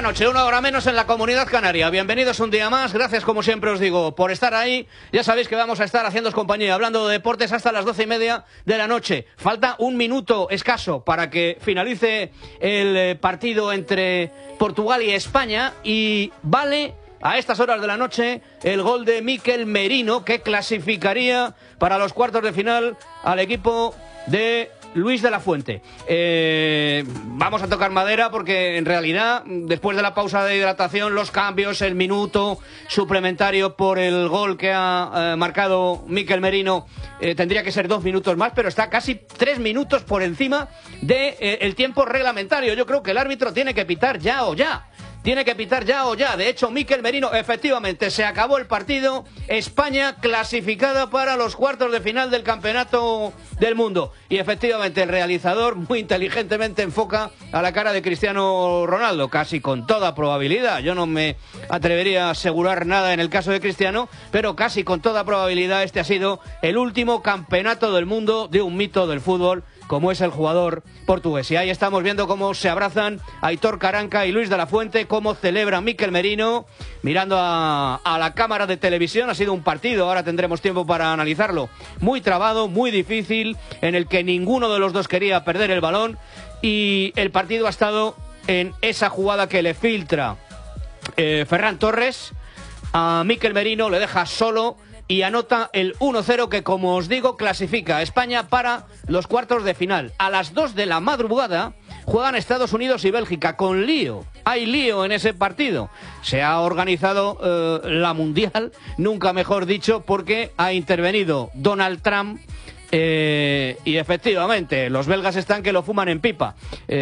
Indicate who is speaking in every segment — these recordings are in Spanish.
Speaker 1: noche, 1 hora menos en la Comunidad Canaria. Bienvenidos un día más, gracias como siempre os digo por estar ahí. Ya sabéis que vamos a estar haciéndoos compañía, hablando de deportes hasta las 12:30 de la noche. Falta un minuto escaso para que finalice el partido entre Portugal y España y vale a estas horas de la noche el gol de Mikel Merino, que clasificaría para los cuartos de final al equipo de Luis de la Fuente. Vamos a tocar madera porque en realidad después de la pausa de hidratación, los cambios, el minuto suplementario por el gol que ha marcado Mikel Merino, tendría que ser 2 minutos más, pero está casi 3 minutos por encima del tiempo reglamentario. Yo creo que el árbitro tiene que pitar ya o ya. Tiene que pitar ya o ya. De hecho, Mikel Merino, efectivamente, se acabó el partido. España clasificada para los cuartos de final del Campeonato del Mundo. Y efectivamente, el realizador muy inteligentemente enfoca a la cara de Cristiano Ronaldo, casi con toda probabilidad. Yo no me atrevería a asegurar nada en el caso de Cristiano, pero casi con toda probabilidad este ha sido el último Campeonato del Mundo de un mito del fútbol, como es el jugador portugués. Y ahí estamos viendo cómo se abrazan Aitor Karanka y Luis de la Fuente, cómo celebra Mikel Merino, mirando a la cámara de televisión. Ha sido un partido, ahora tendremos tiempo para analizarlo, muy trabado, muy difícil, en el que ninguno de los dos quería perder el balón, y el partido ha estado en esa jugada que le filtra Ferran Torres a Mikel Merino, le deja solo y anota el 1-0 que, como os digo, clasifica a España para los cuartos de final. A las 2 de la madrugada juegan Estados Unidos y Bélgica, con lío. Hay lío en ese partido. Se ha organizado la Mundial, nunca mejor dicho, porque ha intervenido Donald Trump. Y efectivamente, los belgas están que lo fuman en pipa.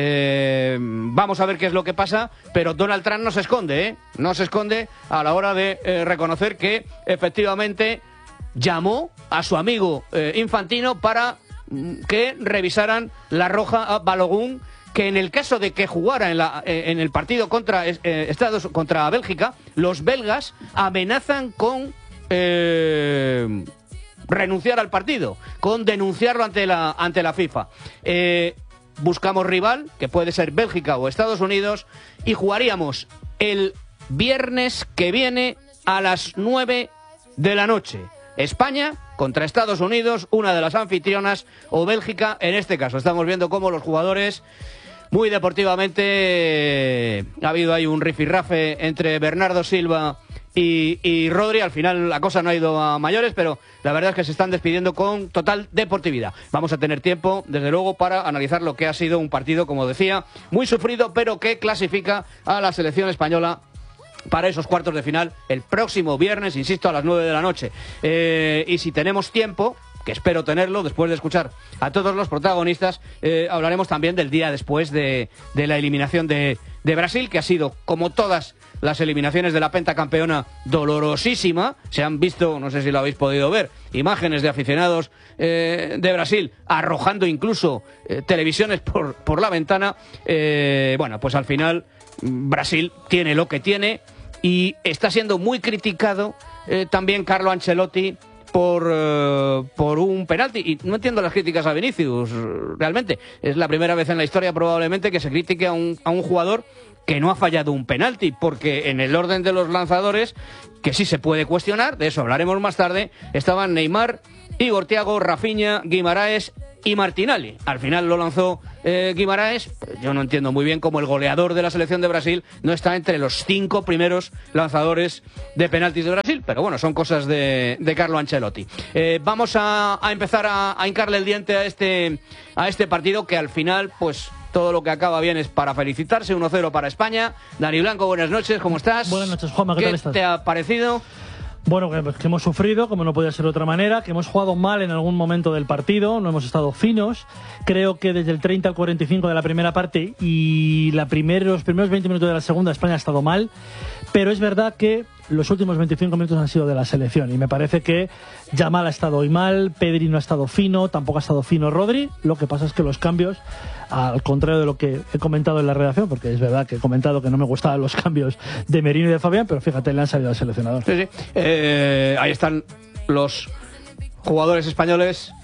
Speaker 1: Vamos a ver qué es lo que pasa, pero Donald Trump no se esconde, no se esconde a la hora de reconocer que efectivamente llamó a su amigo Infantino para que revisaran la roja a Balogun, que en el caso de que jugara en el partido contra contra Bélgica, los belgas amenazan con renunciar al partido, con denunciarlo ante la FIFA. Buscamos rival, que puede ser Bélgica o Estados Unidos, y jugaríamos el viernes que viene a las 9 de la noche. España contra Estados Unidos, una de las anfitrionas, o Bélgica en este caso. Estamos viendo cómo los jugadores, muy deportivamente, ha habido ahí un rifirrafe entre Bernardo Silva y Rodri. Al final la cosa no ha ido a mayores, pero la verdad es que se están despidiendo con total deportividad. Vamos a tener tiempo, desde luego, para analizar lo que ha sido un partido, como decía, muy sufrido, pero que clasifica a la selección española para esos cuartos de final el próximo viernes, insisto, a las 9 de la noche. Y si tenemos tiempo, que espero tenerlo, después de escuchar a todos los protagonistas, hablaremos también del día después de la eliminación de Brasil, que ha sido, como todas las eliminaciones de la pentacampeona, dolorosísima. Se han visto, no sé si lo habéis podido ver, imágenes de aficionados de Brasil arrojando incluso televisiones por la ventana. Bueno, pues al final Brasil tiene lo que tiene y está siendo muy criticado también Carlo Ancelotti por un penalti, y no entiendo las críticas a Vinicius, realmente. Es la primera vez en la historia probablemente que se critique a un jugador que no ha fallado un penalti, porque en el orden de los lanzadores, que sí se puede cuestionar, de eso hablaremos más tarde, estaban Neymar, Igor Thiago, Rafinha, Guimaraes y Martinelli. Al final lo lanzó Guimaraes. Yo no entiendo muy bien cómo el goleador de la selección de Brasil no está entre los 5 primeros lanzadores de penaltis de Brasil, pero bueno, son cosas de Carlo Ancelotti. Vamos a empezar a hincarle el diente a este partido, que al final, pues todo lo que acaba bien es para felicitarse. 1-0 para España. Dani Blanco, buenas noches, ¿cómo estás?
Speaker 2: Buenas noches, Juanma, ¿qué tal estás?
Speaker 1: ¿Qué te ha parecido?
Speaker 2: Bueno, que hemos sufrido, como no podía ser de otra manera, que hemos jugado mal en algún momento del partido, no hemos estado finos. Creo que desde el 30 al 45 de la primera parte y los primeros 20 minutos de la segunda, España ha estado mal. Pero es verdad que los últimos 25 minutos han sido de la selección y me parece que Yamal ha estado hoy mal, Pedri no ha estado fino, tampoco ha estado fino Rodri. Lo que pasa es que los cambios, al contrario de lo que he comentado en la redacción, porque es verdad que he comentado que no me gustaban los cambios de Merino y de Fabián, pero fíjate, le han salido al seleccionador.
Speaker 1: Sí, sí. Ahí están los jugadores españoles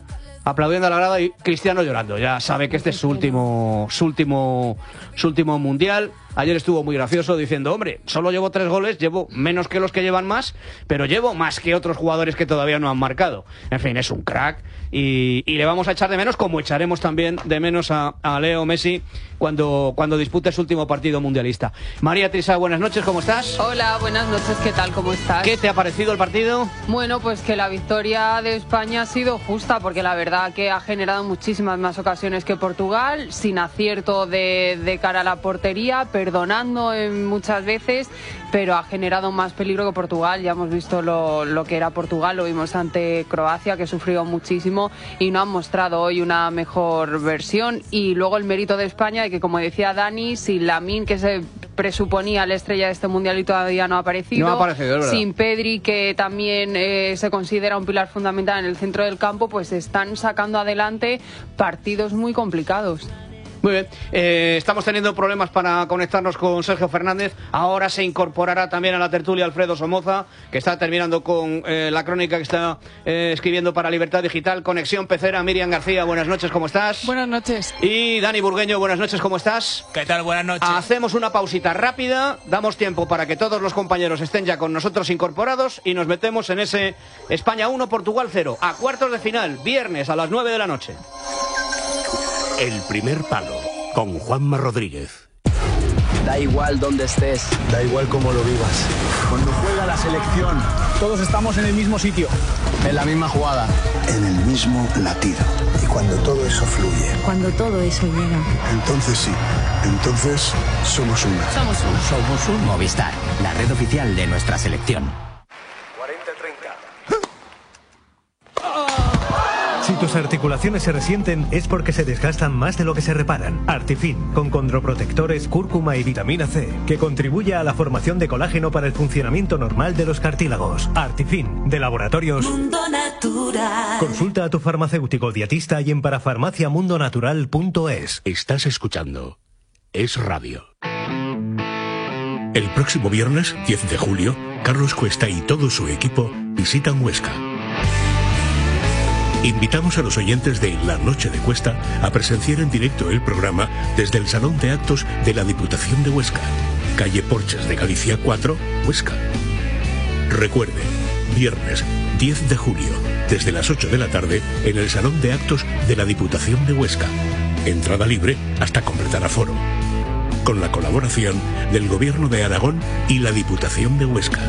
Speaker 1: aplaudiendo a la grada y Cristiano llorando. Ya sabe que este es su último mundial. Ayer estuvo muy gracioso diciendo, hombre, solo llevo 3 goles, llevo menos que los que llevan más, pero llevo más que otros jugadores que todavía no han marcado. En fin, es un crack y le vamos a echar de menos, como echaremos también de menos a Leo Messi cuando dispute su último partido mundialista. María Trisa, buenas noches, ¿cómo estás?
Speaker 3: Hola, buenas noches, ¿qué tal? ¿Cómo estás?
Speaker 1: ¿Qué te ha parecido el partido?
Speaker 3: Bueno, pues que la victoria de España ha sido justa, porque la verdad que ha generado muchísimas más ocasiones que Portugal, sin acierto de cara a la portería, perdonando muchas veces, pero ha generado más peligro que Portugal. Ya hemos visto lo que era Portugal, lo vimos ante Croacia, que sufrió muchísimo y no han mostrado hoy una mejor versión. Y luego el mérito de España, de que, como decía Dani, sin Lamine, que se presuponía la estrella de este mundial y todavía no ha aparecido,
Speaker 1: no ha aparecido, es verdad.
Speaker 3: Sin Pedri, que también se considera un pilar fundamental en el centro del campo, pues están sacando adelante partidos muy complicados.
Speaker 1: Muy bien, estamos teniendo problemas para conectarnos con Sergio Fernández. Ahora se incorporará también a la tertulia Alfredo Somoza, que está terminando con la crónica que está escribiendo para Libertad Digital. Conexión Pecera. Miriam García, buenas noches, ¿cómo estás?
Speaker 4: Buenas noches.
Speaker 1: Y Dani Burgueño, buenas noches, ¿cómo estás?
Speaker 5: ¿Qué tal? Buenas noches.
Speaker 1: Hacemos una pausita rápida, damos tiempo para que todos los compañeros estén ya con nosotros incorporados y nos metemos en ese España 1, Portugal 0, a cuartos de final, viernes a las 9 de la noche.
Speaker 6: El primer palo, con Juanma Rodríguez.
Speaker 7: Da igual dónde estés,
Speaker 8: da igual cómo lo vivas.
Speaker 7: cuando juega la selección,
Speaker 8: Todos estamos en el mismo sitio,
Speaker 7: en la misma jugada,
Speaker 9: en el mismo latido. Y cuando todo eso fluye,
Speaker 10: cuando todo eso llega,
Speaker 9: entonces sí, entonces somos una.
Speaker 10: somos un
Speaker 11: Movistar, la red oficial de nuestra selección.
Speaker 8: 40-30.
Speaker 12: Si tus articulaciones se resienten es porque se desgastan más de lo que se reparan. Artifin, con condroprotectores, cúrcuma y vitamina C, que contribuye a la formación de colágeno para el funcionamiento normal de los cartílagos. Artifin, de Laboratorios
Speaker 10: Mundo Natural.
Speaker 12: Consulta a tu farmacéutico dietista y en parafarmaciamundonatural.es.
Speaker 6: Estás escuchando Es Radio. El próximo viernes, 10 de julio, Carlos Cuesta y todo su equipo visitan Huesca. Invitamos a los oyentes de La Noche de Cuesta a presenciar en directo el programa desde el Salón de Actos de la Diputación de Huesca, calle Porches de Galicia 4, Huesca. Recuerde, viernes 10 de julio, desde las 8 de la tarde, en el Salón de Actos de la Diputación de Huesca. Entrada libre hasta completar aforo. Con la colaboración del Gobierno de Aragón y la Diputación de Huesca.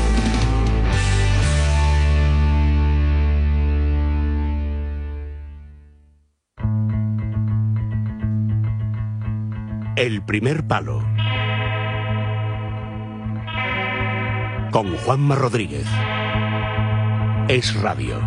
Speaker 6: El primer palo. Con Juanma Rodríguez. Es Radio.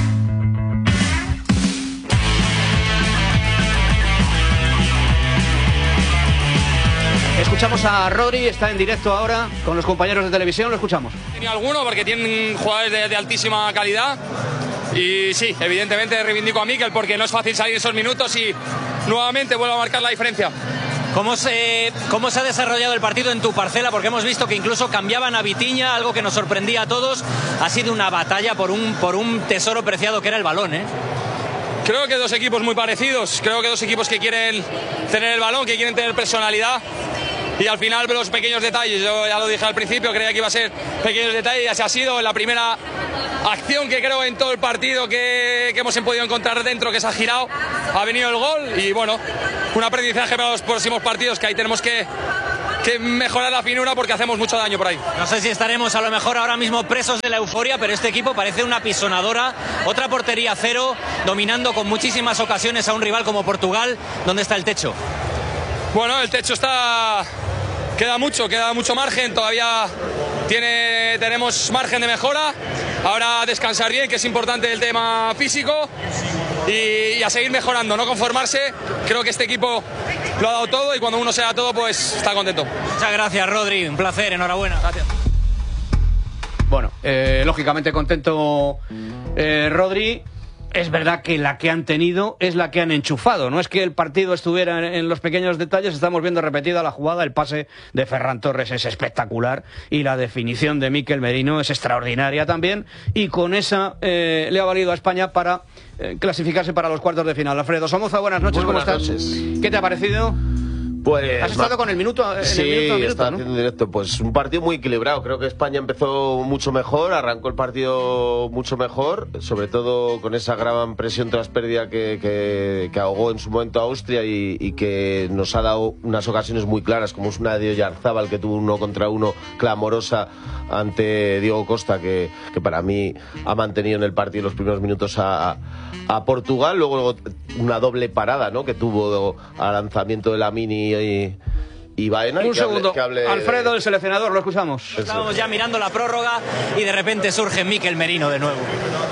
Speaker 1: Escuchamos a Rodri, está en directo ahora con los compañeros de televisión, lo escuchamos.
Speaker 13: Ni alguno, porque tienen jugadores de altísima calidad. Y sí, evidentemente reivindico a Mikel porque no es fácil salir esos minutos y nuevamente vuelvo a marcar la diferencia.
Speaker 5: ¿Cómo se ha desarrollado el partido en tu parcela? Porque hemos visto que incluso cambiaban a Vitinha, algo que nos sorprendía a todos. Ha sido una batalla por un tesoro preciado que era el balón, ¿eh?
Speaker 13: Creo que dos equipos muy parecidos, creo que dos equipos que quieren tener el balón, que quieren tener personalidad. Y al final los pequeños detalles, yo ya lo dije al principio, creía que iba a ser pequeños detalles y así ha sido. En la primera acción que creo en todo el partido que hemos podido encontrar dentro, que se ha girado, ha venido el gol y bueno, un aprendizaje para los próximos partidos, que ahí tenemos que mejorar la finura porque hacemos mucho daño por ahí.
Speaker 5: No sé si estaremos a lo mejor ahora mismo presos de la euforia, pero este equipo parece una pisonadora, otra portería cero, dominando con muchísimas ocasiones a un rival como Portugal. ¿Dónde está el techo?
Speaker 13: Bueno, el techo queda mucho margen, todavía tenemos margen de mejora. Ahora descansar bien, que es importante el tema físico, y a seguir mejorando, no conformarse. Creo que este equipo lo ha dado todo y cuando uno se da todo, pues está contento.
Speaker 5: Muchas gracias, Rodri, un placer, enhorabuena.
Speaker 13: Gracias.
Speaker 1: Bueno, lógicamente contento Rodri. es verdad que la que han tenido es la que han enchufado. No es que el partido estuviera en los pequeños detalles, estamos viendo repetida la jugada, el pase de Ferran Torres es espectacular y la definición de Mikel Merino es extraordinaria también, y con esa le ha valido a España para clasificarse para los cuartos de final. Alfredo Somoza, buenas noches, ¿cómo estás? ¿Qué te ha parecido?
Speaker 4: Pues,
Speaker 1: ¿has estado con el minuto?
Speaker 4: Sí, está
Speaker 1: ¿no?
Speaker 4: haciendo directo. Pues un partido muy equilibrado. Creo que España empezó mucho mejor, arrancó el partido mucho mejor, sobre todo con esa gran presión tras pérdida que ahogó en su momento a Austria y que nos ha dado unas ocasiones muy claras, como es una de Oyarzábal que tuvo 1 contra 1 clamorosa ante Diego Costa, que para mí ha mantenido en el partido los primeros minutos a Portugal. Luego una doble parada, ¿no?, que tuvo al lanzamiento de Lamine y Baena.
Speaker 1: Un segundo, Alfredo, el seleccionador, lo escuchamos.
Speaker 5: Estábamos ya mirando la prórroga y de repente surge Mikel Merino de nuevo.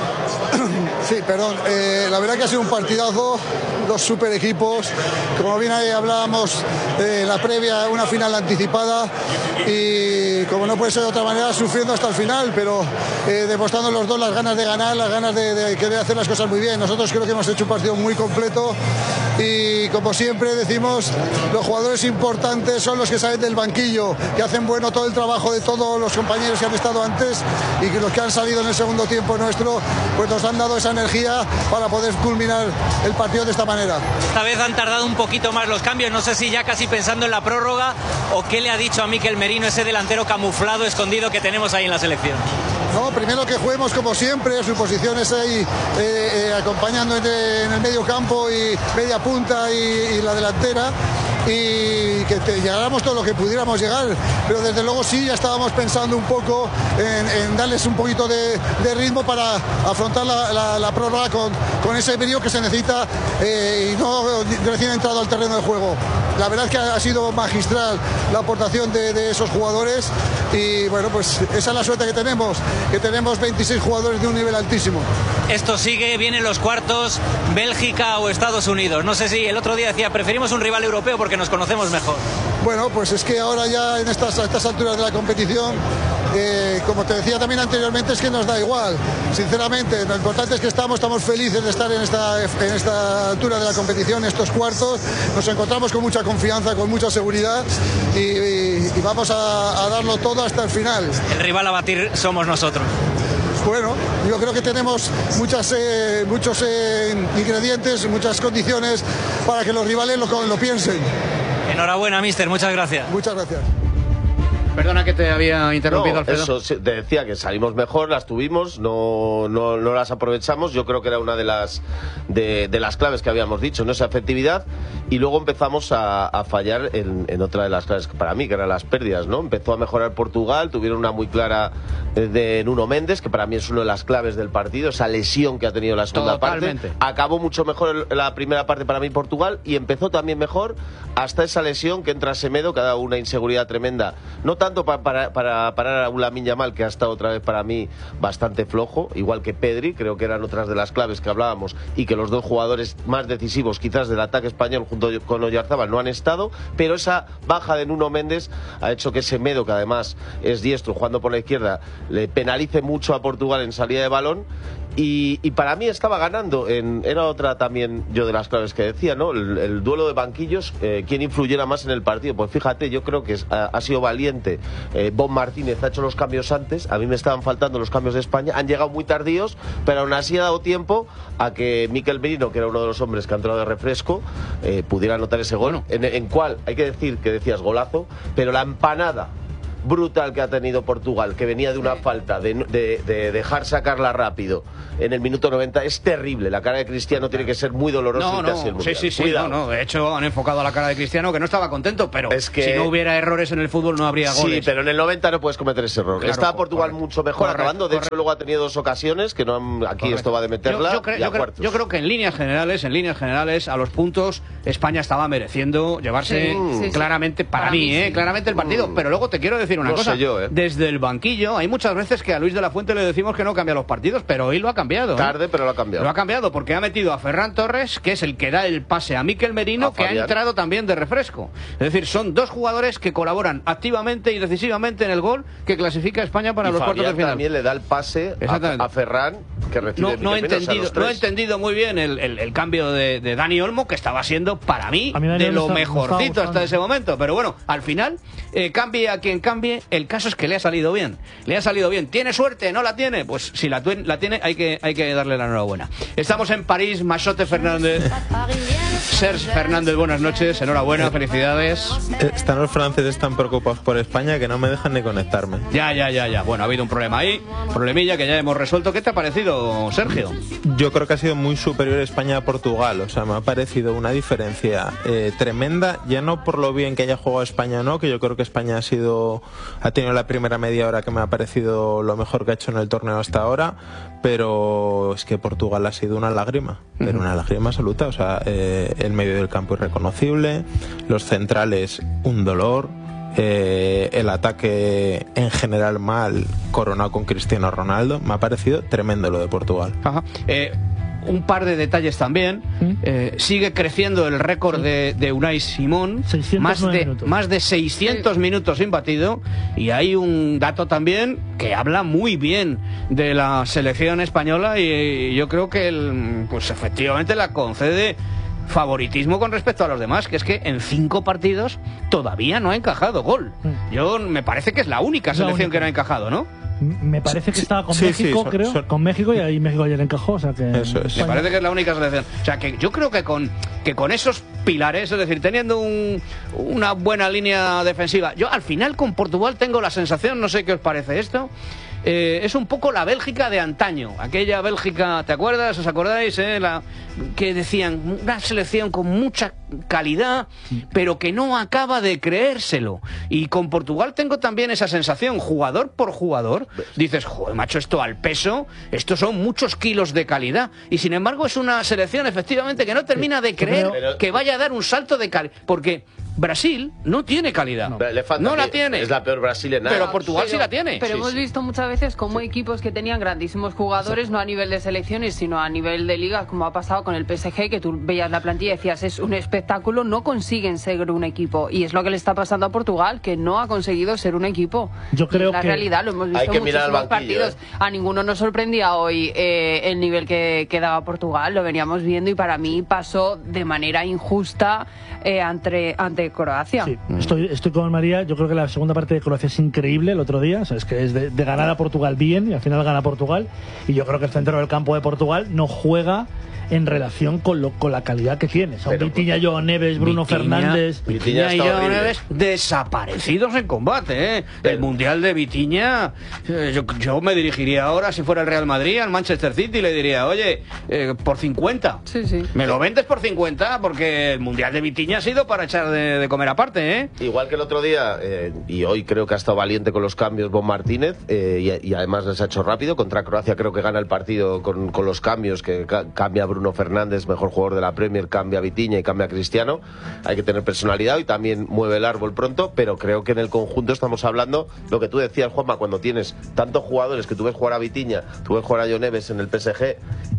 Speaker 14: Sí, perdón. La verdad que ha sido un partidazo, dos super equipos. Como bien ahí hablábamos, la previa, una final anticipada y, como no puede ser de otra manera, sufriendo hasta el final, pero demostrando los dos las ganas de ganar, las ganas de querer hacer las cosas muy bien. Nosotros creo que hemos hecho un partido muy completo y, como siempre decimos, los jugadores importantes son los que salen del banquillo, que hacen bueno todo el trabajo de todos los compañeros que han estado antes y que los que han salido en el segundo tiempo nuestro, pues nos han dado esa energía para poder culminar el partido de esta manera.
Speaker 5: Esta vez han tardado un poquito más los cambios, no sé si ya casi pensando en la prórroga o qué le ha dicho a Mikel Merino ese delantero camuflado, escondido que tenemos ahí en la selección.
Speaker 14: No, primero que juguemos como siempre, su posición es ahí acompañando en el medio campo y media punta y la delantera, y que llegáramos todo lo que pudiéramos llegar, pero desde luego sí ya estábamos pensando un poco en darles un poquito de ritmo para afrontar la prórroga con ese brío que se necesita y no recién entrado al terreno de juego. La verdad es que ha sido magistral la aportación de esos jugadores y, bueno, pues esa es la suerte que tenemos 26 jugadores de un nivel altísimo.
Speaker 5: Esto sigue, vienen los cuartos, Bélgica o Estados Unidos. No sé si el otro día decía, preferimos un rival europeo porque nos conocemos mejor.
Speaker 14: Bueno, pues es que ahora ya a estas alturas de la competición, como te decía también anteriormente, es que nos da igual. Sinceramente, lo importante es que estamos felices de estar en esta altura de la competición, estos cuartos. Nos encontramos con mucha confianza, con mucha seguridad y vamos a darlo todo hasta el final.
Speaker 5: El rival a batir somos nosotros.
Speaker 14: Bueno, yo creo que tenemos muchos ingredientes, muchas condiciones para que los rivales lo piensen.
Speaker 5: Enhorabuena, míster, muchas gracias.
Speaker 14: Muchas gracias.
Speaker 1: Perdona que te había interrumpido, Alfredo.
Speaker 4: Eso, te decía que salimos mejor, las tuvimos, no las aprovechamos. Yo creo que era una de las claves que habíamos dicho, ¿no? Esa efectividad. Y luego empezamos a fallar en otra de las claves para mí, que eran las pérdidas, ¿no? Empezó a mejorar Portugal, tuvieron una muy clara de Nuno Méndez, que para mí es una de las claves del partido, esa lesión que ha tenido la segunda parte. Acabó mucho mejor la primera parte para mí Portugal y empezó también mejor hasta esa lesión que entra Semedo, que ha dado una inseguridad tremenda. No tanto para parar a un Lamine Yamal, que ha estado otra vez para mí bastante flojo, igual que Pedri, creo que eran otras de las claves que hablábamos y que los dos jugadores más decisivos quizás del ataque español junto con Oyarzábal no han estado, pero esa baja de Nuno Méndez ha hecho que Semedo, que además es diestro jugando por la izquierda, le penalice mucho a Portugal en salida de balón. Y para mí estaba ganando, era otra también yo de las claves que decía, ¿no? El duelo de banquillos, quién influyera más en el partido. Pues fíjate, yo creo que ha sido valiente. Bob Martínez ha hecho los cambios antes, a mí me estaban faltando los cambios de España, han llegado muy tardíos, pero aún así ha dado tiempo a que Mikel Merino, que era uno de los hombres que ha entrado de refresco, pudiera anotar ese gol, en cual hay que decir que decías golazo, pero la empanada brutal que ha tenido Portugal, que venía de una falta, de dejar sacarla rápido en el minuto 90, es terrible. La cara de Cristiano tiene que ser muy dolorosa.
Speaker 1: Sí, de hecho han enfocado a la cara de Cristiano, que no estaba contento, pero es que si no hubiera errores en el fútbol no habría goles.
Speaker 4: Sí, pero en el 90 no puedes cometer ese error. Claro, está Portugal mucho mejor acabando, de hecho luego ha tenido dos ocasiones, que no aquí esto va de meterla.
Speaker 1: Yo creo que en líneas generales a los puntos España estaba mereciendo llevarse claramente, para mí, claramente el partido, pero luego te quiero decir decir una cosa. Desde el banquillo, hay muchas veces que a Luis de la Fuente le decimos que no cambia los partidos, pero hoy lo ha cambiado.
Speaker 4: Tarde, pero lo ha cambiado.
Speaker 1: Lo ha cambiado porque ha metido a Ferran Torres, que es el que da el pase a Mikel Merino, que ha entrado también de refresco. Es decir, son dos jugadores que colaboran activamente y decisivamente en el gol que clasifica a España para los cuartos de final.
Speaker 4: También le da el pase a Ferran, que recibe
Speaker 1: no he entendido muy bien el cambio de Dani Olmo, que estaba siendo para mí de lo mejorcito hasta ese momento. Pero bueno, al final, cambie a quien cambie, el caso es que le ha salido bien. Le ha salido bien. ¿Tiene suerte? ¿No la tiene? Pues si la tiene, hay que darle la enhorabuena. Estamos en París, Machote Fernández. Serge Fernández, buenas noches, enhorabuena, felicidades.
Speaker 15: Están los franceses tan preocupados por España que no me dejan ni conectarme.
Speaker 1: Ya. Bueno, ha habido un problema ahí, problemilla que ya hemos resuelto. ¿Qué te ha parecido, Sergio?
Speaker 15: Yo creo que ha sido muy superior España a Portugal. O sea, me ha parecido una diferencia tremenda, ya no por lo bien que haya jugado España o no, que yo creo que España ha tenido la primera media hora que me ha parecido lo mejor que ha hecho en el torneo hasta ahora, pero es que Portugal ha sido una lágrima, pero una lágrima absoluta. O sea, el medio del campo irreconocible, los centrales un dolor, el ataque en general mal, coronado con Cristiano Ronaldo. Me ha parecido tremendo lo de Portugal.
Speaker 1: Ajá. Un par de detalles también. Sigue creciendo el récord de Unai Simón, más de 600 minutos sin batido, y hay un dato también que habla muy bien de la selección española, y yo creo que pues efectivamente la concede favoritismo con respecto a los demás, que es que en 5 partidos todavía no ha encajado gol. Me parece que es la única selección que no ha encajado, ¿no?
Speaker 2: Me parece que estaba con México, creo. Con México, y ahí México ayer encajó. O sea que
Speaker 15: eso es.
Speaker 1: Me parece que es la única selección. O sea que yo creo que con esos pilares, es decir, teniendo una buena línea defensiva. Yo al final con Portugal tengo la sensación, no sé qué os parece esto, es un poco la Bélgica de antaño. Aquella Bélgica, ¿te acuerdas? ¿Os acordáis? Que decían, una selección con mucha calidad, pero que no acaba de creérselo. Y con Portugal tengo también esa sensación, jugador por jugador. Dices, joder, macho, esto al peso, estos son muchos kilos de calidad. Y sin embargo es una selección efectivamente que no termina de creer que vaya a dar un salto de calidad. Porque Brasil no tiene calidad. No la tiene.
Speaker 4: Es la peor Brasil en nada.
Speaker 1: Pero Portugal sí la tiene.
Speaker 3: Pero hemos visto muchas veces como equipos que tenían grandísimos jugadores, no a nivel de selecciones, sino a nivel de ligas, como ha pasado con el PSG, que tú veías la plantilla y decías, es un espectáculo, no consiguen ser un equipo. Y es lo que le está pasando a Portugal, que no ha conseguido ser un equipo.
Speaker 2: Yo creo
Speaker 3: la
Speaker 2: que
Speaker 3: realidad, lo hemos visto en muchísimos partidos. A ninguno nos sorprendía hoy el nivel que daba Portugal, lo veníamos viendo, y para mí pasó de manera injusta ante Croacia.
Speaker 2: Sí, estoy con María. Yo creo que la segunda parte de Croacia es increíble el otro día. O sea, es que es de ganar a Portugal bien, y al final gana Portugal. Y yo creo que el centro del campo de Portugal no juega en relación con la calidad que tiene. O sea, Vitinha, João Neves, Bruno Fernández.
Speaker 1: Vitinha y João Neves desaparecidos en combate, El Mundial de Vitinha, yo me dirigiría ahora, si fuera el Real Madrid, al Manchester City, y le diría, oye, por 50.
Speaker 3: Sí.
Speaker 1: ¿Me lo vendes por 50? Porque el Mundial de Vitinha ha sido para echar de comer aparte,
Speaker 4: Igual que el otro día, y hoy creo que ha estado valiente con los cambios Bon Martínez, y además les ha hecho rápido. Contra Croacia creo que gana el partido con los cambios, que cambia Bruno Fernández, mejor jugador de la Premier, cambia a Vitinha y cambia a Cristiano. Hay que tener personalidad y también mueve el árbol pronto, pero creo que en el conjunto estamos hablando lo que tú decías, Juanma, cuando tienes tantos jugadores, que tú ves jugar a Vitinha, tú ves jugar a João Neves en el PSG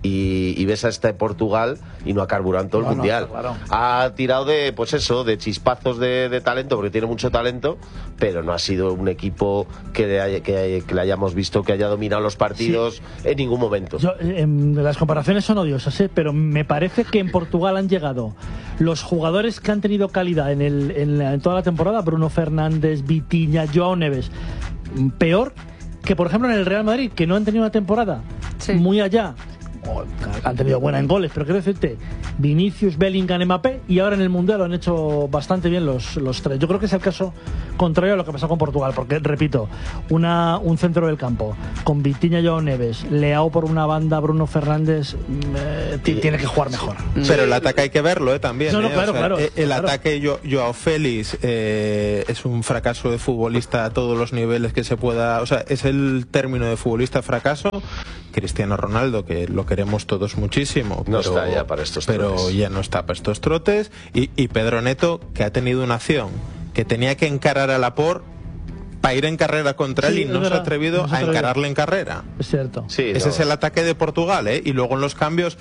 Speaker 4: y ves a este Portugal y no ha carburado en todo el Mundial.
Speaker 2: Claro.
Speaker 4: Ha tirado de chispazos de talento, porque tiene mucho talento, pero no ha sido un equipo que le hayamos visto que haya dominado los partidos en ningún momento.
Speaker 2: Las comparaciones son odiosas, pero me parece que en Portugal han llegado los jugadores que han tenido calidad en toda la temporada, Bruno Fernández, Vitinha, João Neves, peor que por ejemplo en el Real Madrid, que no han tenido una temporada muy allá. Han tenido buena en goles, pero quiero decirte, Vinicius, Bellingham, Mbappé, y ahora en el Mundial lo han hecho bastante bien los tres. Yo creo que es el caso contrario a lo que pasó con Portugal, porque, repito, un centro del campo con Vitinha, João Neves, Leao por una banda, Bruno Fernández, tiene que jugar mejor.
Speaker 15: Pero el ataque hay que verlo, también.
Speaker 2: No, claro.
Speaker 15: El ataque, Joao Félix, es un fracaso de futbolista a todos los niveles que se pueda. O sea, es el término de futbolista fracaso. Cristiano Ronaldo, que lo queremos todos muchísimo,
Speaker 4: no está ya para estos trotes.
Speaker 15: Pero ya no está para estos trotes. Y Pedro Neto, que ha tenido una acción que tenía que encarar a Laporte para ir en carrera contra él y no se ha atrevido a encararle en carrera.
Speaker 2: Es cierto.
Speaker 15: Sí, ese es el ataque de Portugal, ¿eh? Y luego en los cambios,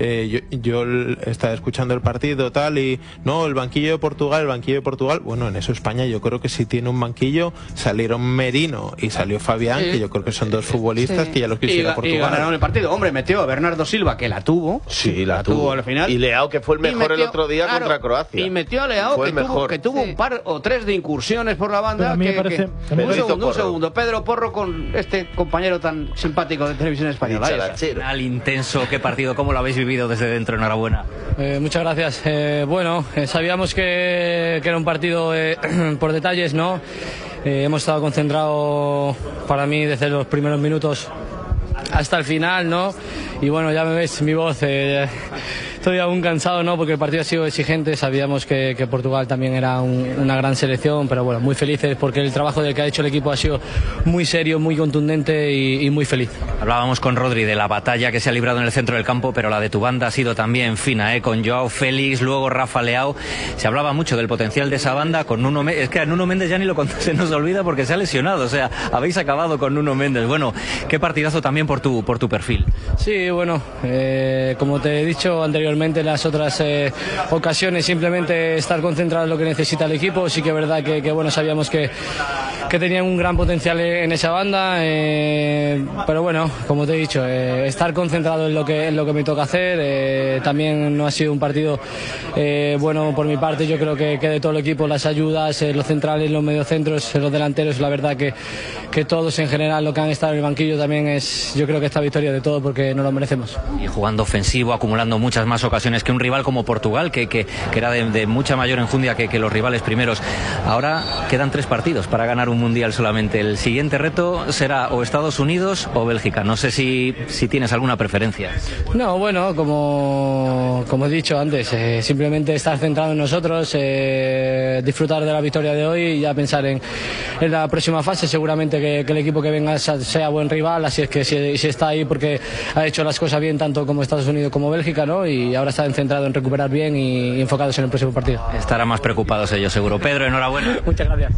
Speaker 15: yo estaba escuchando el partido tal y no, el banquillo de Portugal, bueno, en eso España yo creo que sí tiene un banquillo. Salieron Merino y salió Fabián, que yo creo que son dos futbolistas que ya los quisiera Portugal.
Speaker 1: Y ganaron el partido. Hombre, metió a Bernardo Silva, que la tuvo.
Speaker 4: Sí, la tuvo
Speaker 1: al final.
Speaker 4: Y Leao, que fue el mejor el otro día contra Croacia.
Speaker 1: Y metió a Leao, que tuvo un par o tres de incursiones por la banda.
Speaker 2: A mí me parece...
Speaker 1: Un segundo. Pedro Porro con este compañero tan simpático de Televisión Española.
Speaker 5: Al intenso, qué partido, ¿cómo lo habéis vivido desde dentro? Enhorabuena.
Speaker 16: Muchas gracias. Sabíamos que era un partido por detalles, ¿no? Hemos estado concentrados, para mí, desde los primeros minutos hasta el final, ¿no? Y bueno, ya me ves mi voz, estoy aún cansado, ¿no? Porque el partido ha sido exigente, sabíamos que Portugal también era una gran selección, pero bueno, muy felices porque el trabajo del que ha hecho el equipo ha sido muy serio, muy contundente y muy feliz.
Speaker 5: Hablábamos con Rodri de la batalla que se ha librado en el centro del campo, pero la de tu banda ha sido también fina, con Joao Félix, luego Rafa Leao. Se hablaba mucho del potencial de esa banda con Nuno Méndez. Es que a Nuno Méndez ya ni lo se nos olvida porque se ha lesionado, o sea, habéis acabado con Nuno Méndez. Bueno, qué partidazo también por tu perfil.
Speaker 16: Sí, bueno, como te he dicho anteriormente en las otras ocasiones, simplemente estar concentrado en lo que necesita el equipo. Sí que es verdad que bueno, sabíamos que tenían un gran potencial en esa banda, pero bueno, como te he dicho, estar concentrado en lo que me toca hacer. También no ha sido un partido bueno por mi parte. Yo creo que de todo el equipo, las ayudas, los centrales, los mediocentros, los delanteros, la verdad que todos en general, lo que han estado en el banquillo también es, yo creo que esta victoria de todo porque no lo merecemos.
Speaker 5: Y jugando ofensivo, acumulando muchas más ocasiones que un rival como Portugal, que era de mucha mayor enjundia que los rivales primeros. Ahora quedan 3 partidos para ganar un mundial solamente. El siguiente reto será o Estados Unidos o Bélgica. No sé si tienes alguna preferencia.
Speaker 16: No, bueno, como he dicho antes, simplemente estar centrado en nosotros, disfrutar de la victoria de hoy y ya pensar en la próxima fase. Seguramente que el equipo que venga sea buen rival, así es que si está ahí porque ha hecho las cosas bien tanto como Estados Unidos como Bélgica, ¿no? Y ahora están centrados en recuperar bien y enfocados en el próximo partido.
Speaker 5: Estarán más preocupados ellos, seguro. Pedro, enhorabuena.
Speaker 16: Muchas gracias.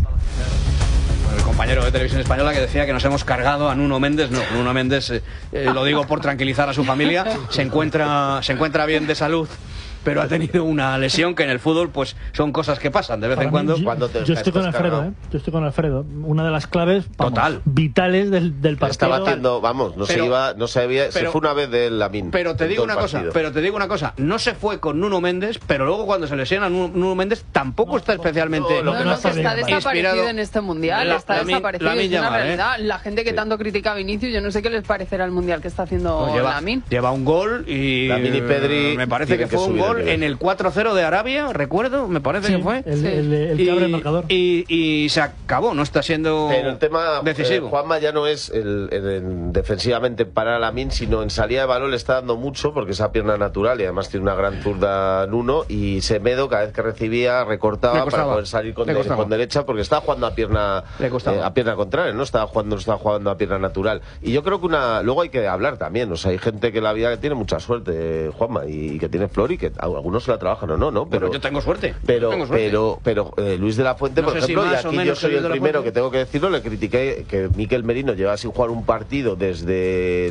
Speaker 1: El compañero de Televisión Española que decía que nos hemos cargado a Nuno Méndez. No, Nuno Méndez, lo digo por tranquilizar a su familia, se encuentra bien de salud, pero ha tenido una lesión que en el fútbol pues son cosas que pasan de vez en cuando.
Speaker 2: Yo estoy con Alfredo, Yo estoy con Alfredo. Una de las claves vitales del partido.
Speaker 4: Estaba haciendo, se fue una vez del Lamine.
Speaker 1: Pero te digo una cosa, no se fue con Nuno Méndez, pero luego cuando se lesiona Nuno Méndez tampoco está especialmente
Speaker 3: está desaparecido en este mundial, está desaparecido, es una realidad. La gente que tanto critica a Vinicius, yo no sé qué les parecerá el mundial que está haciendo Lamine.
Speaker 1: Lleva un gol y
Speaker 4: Lamine y Pedri
Speaker 1: me parece que fue un gol en el 4-0 de Arabia, recuerdo, me parece que fue.
Speaker 2: El que abre el marcador.
Speaker 1: Y se acabó, no está siendo
Speaker 4: pero el tema
Speaker 1: decisivo.
Speaker 4: Juanma ya no es defensivamente para Lamine, sino en salida de balón le está dando mucho porque esa pierna natural y además tiene una gran zurda Nuno, y Semedo cada vez que recibía recortaba para poder salir con derecha porque estaba jugando a pierna contraria, no estaba jugando a pierna natural. Y yo creo que luego hay que hablar también, o sea, hay gente que la vida que tiene mucha suerte, Juanma, y que tiene flor y que algunos se la trabajan o no, pero
Speaker 1: yo tengo suerte.
Speaker 4: Pero Luis de la Fuente, no por ejemplo, y aquí yo soy el primero que tengo que decirlo, le critiqué que Mikel Merino lleva sin jugar un partido desde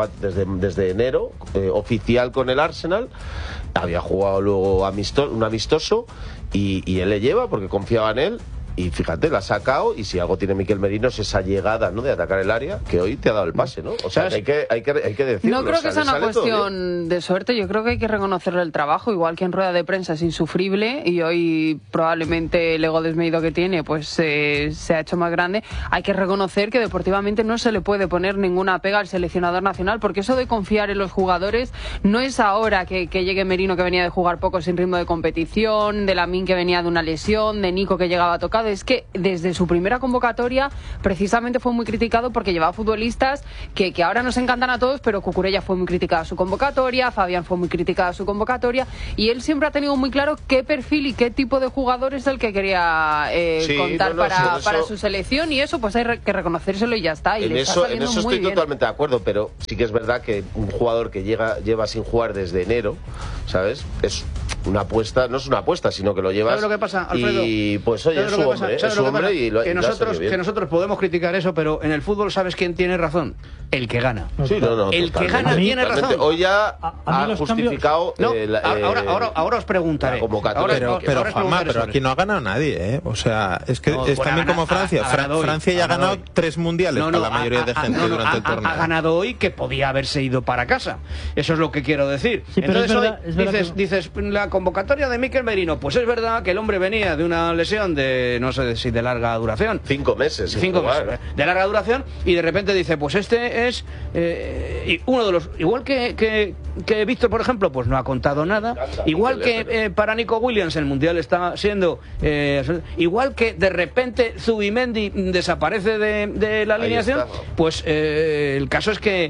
Speaker 4: enero, oficial con el Arsenal. Había jugado luego un amistoso y él le lleva porque confiaba en él. Y fíjate, la ha sacado, y si algo tiene Mikel Merino es esa llegada, ¿no?, de atacar el área, que hoy te ha dado el pase, ¿no? O sea, hay que decirlo.
Speaker 3: No creo que sea una cuestión de suerte, yo creo que hay que reconocerle el trabajo, igual que en rueda de prensa es insufrible, y hoy probablemente el ego desmedido que tiene pues se ha hecho más grande. Hay que reconocer que deportivamente no se le puede poner ninguna pega al seleccionador nacional, porque eso de confiar en los jugadores no es ahora que llegue Merino, que venía de jugar poco sin ritmo de competición, de Lamine, que venía de una lesión, de Nico, que llegaba tocado. Es que desde su primera convocatoria precisamente fue muy criticado porque llevaba futbolistas que ahora nos encantan a todos, pero Cucurella fue muy criticada a su convocatoria, Fabián fue muy criticada a su convocatoria, y él siempre ha tenido muy claro qué perfil y qué tipo de jugador es el que quería contar para su selección, y eso pues hay que reconocérselo y ya está. Y
Speaker 4: en eso estoy totalmente de acuerdo, pero sí que es verdad que un jugador que lleva sin jugar desde enero, ¿sabes? una apuesta, no es una apuesta, sino que lo llevas.
Speaker 1: ¿Sabes lo que pasa, Alfredo?
Speaker 4: Y pues oye, es su hombre, y lo
Speaker 1: que nosotros podemos criticar eso, pero en el fútbol, ¿sabes quién tiene razón? El que gana.
Speaker 4: Sí,
Speaker 1: el que gana tiene razón.
Speaker 4: Hoy ya ha justificado.
Speaker 1: Ahora os preguntaré.
Speaker 15: Pero Juanma, pero aquí no ha ganado nadie, ¿eh? O sea, es que es también como Francia. Francia ya ha ganado 3 mundiales para la mayoría de gente durante el torneo.
Speaker 1: Ha ganado hoy que podía haberse ido para casa. Eso es lo que quiero decir.
Speaker 2: Sí, entonces hoy
Speaker 1: dices, la convocatoria de Mikel Merino, pues es verdad que el hombre venía de una lesión de, no sé si de larga duración.
Speaker 4: 5 meses.
Speaker 1: 5 meses de larga duración, y de repente dice, pues este es uno de los, igual que Víctor, por ejemplo, pues no ha contado nada. Igual que para Nico Williams el Mundial está siendo igual que de repente Zubimendi desaparece de la alineación, pues el caso es que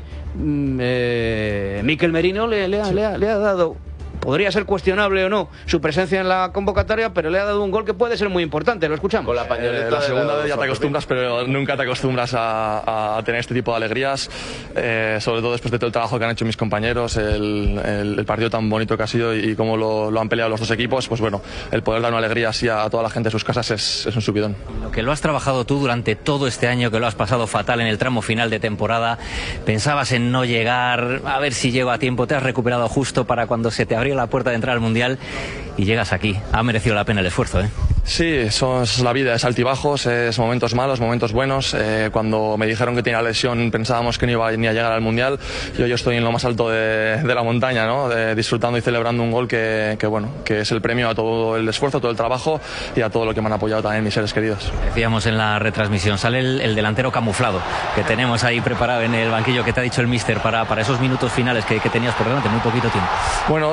Speaker 1: Mikel Merino le ha dado, podría ser cuestionable o no su presencia en la convocatoria, pero le ha dado un gol que puede ser muy importante. Lo escuchamos.
Speaker 4: Con la pañoleta
Speaker 13: la segunda vez ya te acostumbras, pero nunca te acostumbras a tener este tipo de alegrías, sobre todo después de todo el trabajo que han hecho mis compañeros, el partido tan bonito que ha sido y cómo lo han peleado los dos equipos. Pues bueno, el poder dar una alegría así a toda la gente de sus casas es un subidón.
Speaker 5: Lo que lo has trabajado tú durante todo este año, que lo has pasado fatal en el tramo final de temporada, pensabas en no llegar, a ver si llego a tiempo, te has recuperado justo para cuando se te abrió la puerta de entrar al Mundial y llegas aquí. Ha merecido la pena el esfuerzo, ¿eh?
Speaker 13: Sí, eso es la vida, es altibajos, es momentos malos, momentos buenos. Cuando me dijeron que tenía lesión pensábamos que no iba ni a llegar al Mundial. Yo estoy en lo más alto de la montaña, ¿no? Disfrutando y celebrando un gol que es el premio a todo el esfuerzo, todo el trabajo y a todo lo que me han apoyado también mis seres queridos.
Speaker 5: Decíamos en la retransmisión, sale el delantero camuflado que tenemos ahí preparado en el banquillo, que te ha dicho el míster para esos minutos finales que tenías por delante, muy poquito tiempo.
Speaker 13: Bueno,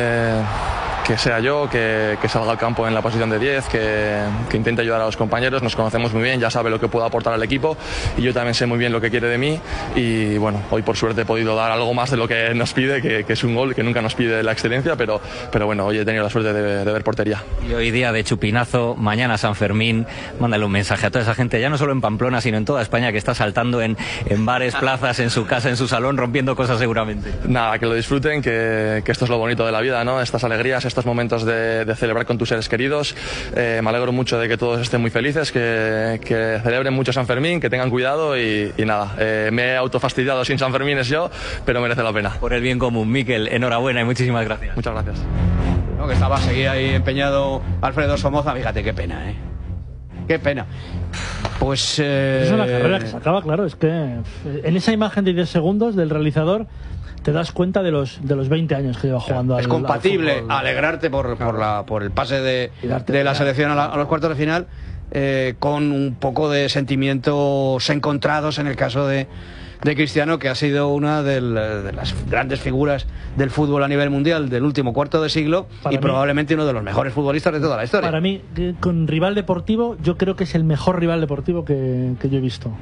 Speaker 13: que sea yo, que salga al campo en la posición de 10, que intente ayudar a los compañeros. Nos conocemos muy bien, ya sabe lo que puedo aportar al equipo y yo también sé muy bien lo que quiere de mí, y bueno, hoy por suerte he podido dar algo más de lo que nos pide, que es un gol, que nunca nos pide la excelencia, pero bueno, hoy he tenido la suerte de ver portería.
Speaker 5: Y hoy día de chupinazo, mañana San Fermín, mándale un mensaje a toda esa gente, ya no solo en Pamplona, sino en toda España, que está saltando en bares, plazas, en su casa, en su salón, rompiendo cosas seguramente.
Speaker 13: Nada, que lo disfruten, que esto es lo bonito de la vida, ¿no? Estas alegrías, estos momentos de celebrar con tus seres queridos. Me alegro mucho de que todos estén muy felices, que celebren mucho San Fermín, que tengan cuidado y nada, me he autofastidiado sin San Fermín yo, pero merece la pena.
Speaker 5: Por el bien común, Mikel, enhorabuena y muchísimas gracias.
Speaker 13: Muchas gracias.
Speaker 1: No, que seguía ahí empeñado Alfredo Somoza, fíjate qué pena, qué pena. Pues
Speaker 2: es una carrera que se acaba, claro, es que en esa imagen de 10 segundos del realizador te das cuenta de los 20 años que lleva jugando.
Speaker 1: Es compatible alegrarte por el pase de la selección a los cuartos de final con un poco de sentimientos encontrados en el caso de Cristiano, que ha sido una de las grandes figuras del fútbol a nivel mundial del último cuarto de siglo y probablemente uno de los mejores futbolistas de toda la historia.
Speaker 2: Para mí, con rival deportivo, yo creo que es el mejor rival deportivo que yo he visto.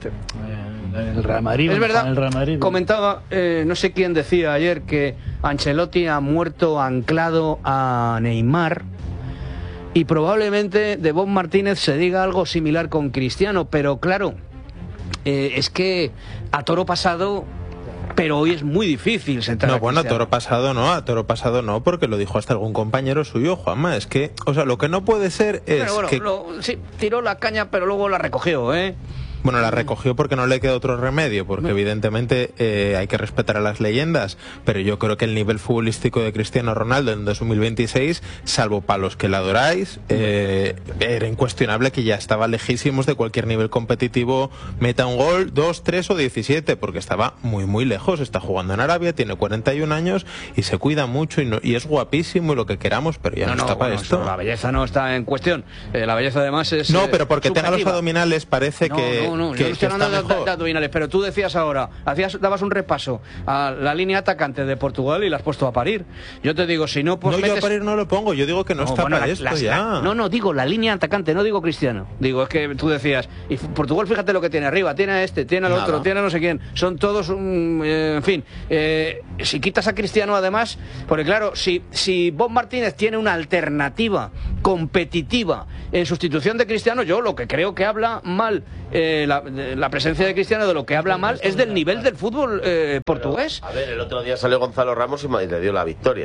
Speaker 2: El Real Madrid.
Speaker 1: Es verdad,
Speaker 2: el Real Madrid.
Speaker 1: Comentaba, no sé quién decía ayer, que Ancelotti ha muerto anclado a Neymar, y probablemente de Bob Martínez se diga algo similar con Cristiano, pero claro, es que a toro pasado, pero hoy es muy difícil sentar a
Speaker 15: bueno,
Speaker 1: Cristiano.
Speaker 15: a toro pasado no, porque lo dijo hasta algún compañero suyo, Juanma. Es que, o sea, lo que no puede ser es
Speaker 1: sí, tiró la caña, pero luego la recogió,
Speaker 15: Bueno, la recogió porque no le queda otro remedio, porque evidentemente hay que respetar a las leyendas, pero yo creo que el nivel futbolístico de Cristiano Ronaldo en 2026, salvo para los que la adoráis, era incuestionable que ya estaba lejísimos de cualquier nivel competitivo, meta un gol, 2, 3 o 17, porque estaba muy muy lejos. Está jugando en Arabia, tiene 41 años y se cuida mucho y es guapísimo y lo que queramos, pero ya no está para esto.
Speaker 1: La belleza no está en cuestión, la belleza además es
Speaker 15: pero porque tenga los abdominales parece que...
Speaker 1: No, yo estoy hablando de abdominales, pero tú decías ahora, dabas un repaso a la línea atacante de Portugal y la has puesto a parir. Yo te digo, si no, pues
Speaker 15: yo a parir no lo pongo, yo digo que no está para esto ya.
Speaker 1: Digo la línea atacante, no digo Cristiano. Digo, es que tú decías, y Portugal, fíjate lo que tiene arriba, tiene a este, tiene al otro, tiene a no sé quién, son todos, en fin, si quitas a Cristiano además, porque claro, si Bob Martínez tiene una alternativa competitiva en sustitución de Cristiano, yo lo que creo que habla mal la presencia de Cristiano, de lo que habla mal es del nivel del fútbol portugués.
Speaker 4: A ver, el otro día salió Gonzalo Ramos y le dio la victoria.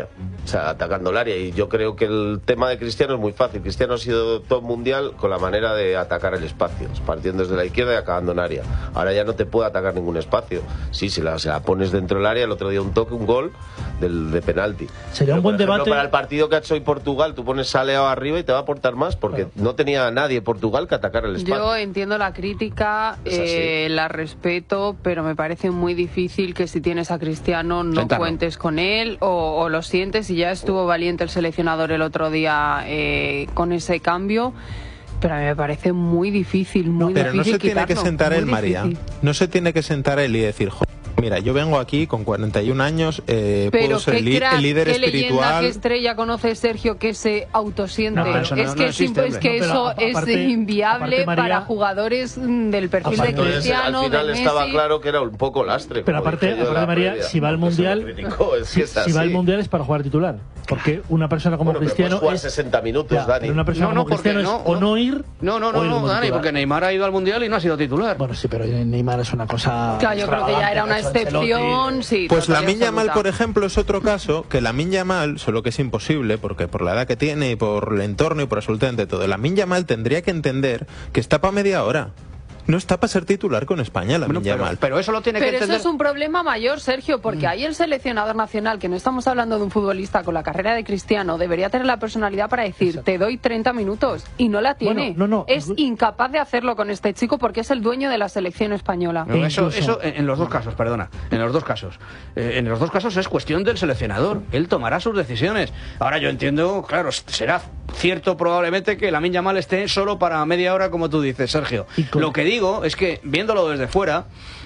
Speaker 4: o sea, atacando el área. Y yo creo que el tema de Cristiano es muy fácil. Cristiano ha sido top mundial con la manera de atacar el espacio, partiendo desde la izquierda y acabando en área. Ahora ya no te puede atacar ningún espacio. Sí, si la pones dentro del área, el otro día un toque, un gol de penalti.
Speaker 2: Sería un buen debate.
Speaker 4: Para el partido que ha hecho hoy Portugal, tú pones a Leao arriba y te va a aportar más, porque no tenía a nadie Portugal que atacar el espacio.
Speaker 3: Yo entiendo la crítica, la respeto, pero me parece muy difícil que si tienes a Cristiano no cuentes con él o lo sientes, y ya estuvo valiente el seleccionador el otro día con ese cambio. Pero a mí me parece muy difícil, muy difícil.
Speaker 15: Pero no se tiene que sentar él, María. No se tiene que sentar él y decir, mira, yo vengo aquí con 41 años, puedo ser el líder espiritual. ¿Qué leyenda, qué estrella conoce Sergio que se autosiente?
Speaker 3: Eso es inviable para jugadores del perfil de Cristiano,
Speaker 4: al final
Speaker 3: de Messi.
Speaker 4: Estaba claro que era un poco lastre.
Speaker 2: Pero aparte María, si va al Mundial, si va al Mundial es para jugar titular. Porque una persona como Cristiano
Speaker 4: jugar 60 minutos, Dani.
Speaker 2: Una persona como Cristiano es o no ir.
Speaker 1: No, Dani, porque Neymar ha ido al Mundial y no ha sido titular.
Speaker 2: Bueno, sí, pero Neymar es una cosa.
Speaker 3: Claro, yo creo que ya era una excepción, sí.
Speaker 15: Pues Lamine Yamal, por ejemplo, es otro caso, que Lamine Yamal, solo que es imposible, porque por la edad que tiene y por el entorno y por absolutamente todo, Lamine Yamal tendría que entender que está para media hora. No está para ser titular con España, Lamine Yamal.
Speaker 1: Pero eso lo tiene que entender.
Speaker 3: Pero eso es un problema mayor, Sergio, porque ahí el seleccionador nacional, que no estamos hablando de un futbolista con la carrera de Cristiano, debería tener la personalidad para decir, te doy 30 minutos, y no la tiene. Es incapaz de hacerlo con este chico porque es el dueño de la selección española.
Speaker 1: Eso en los dos casos, perdona, en los dos casos. En los dos casos es cuestión del seleccionador. Él tomará sus decisiones. Ahora yo entiendo, claro, será cierto probablemente que Lamine Yamal esté solo para media hora, como tú dices, Sergio. Lo que digo es que, viéndolo desde fuera,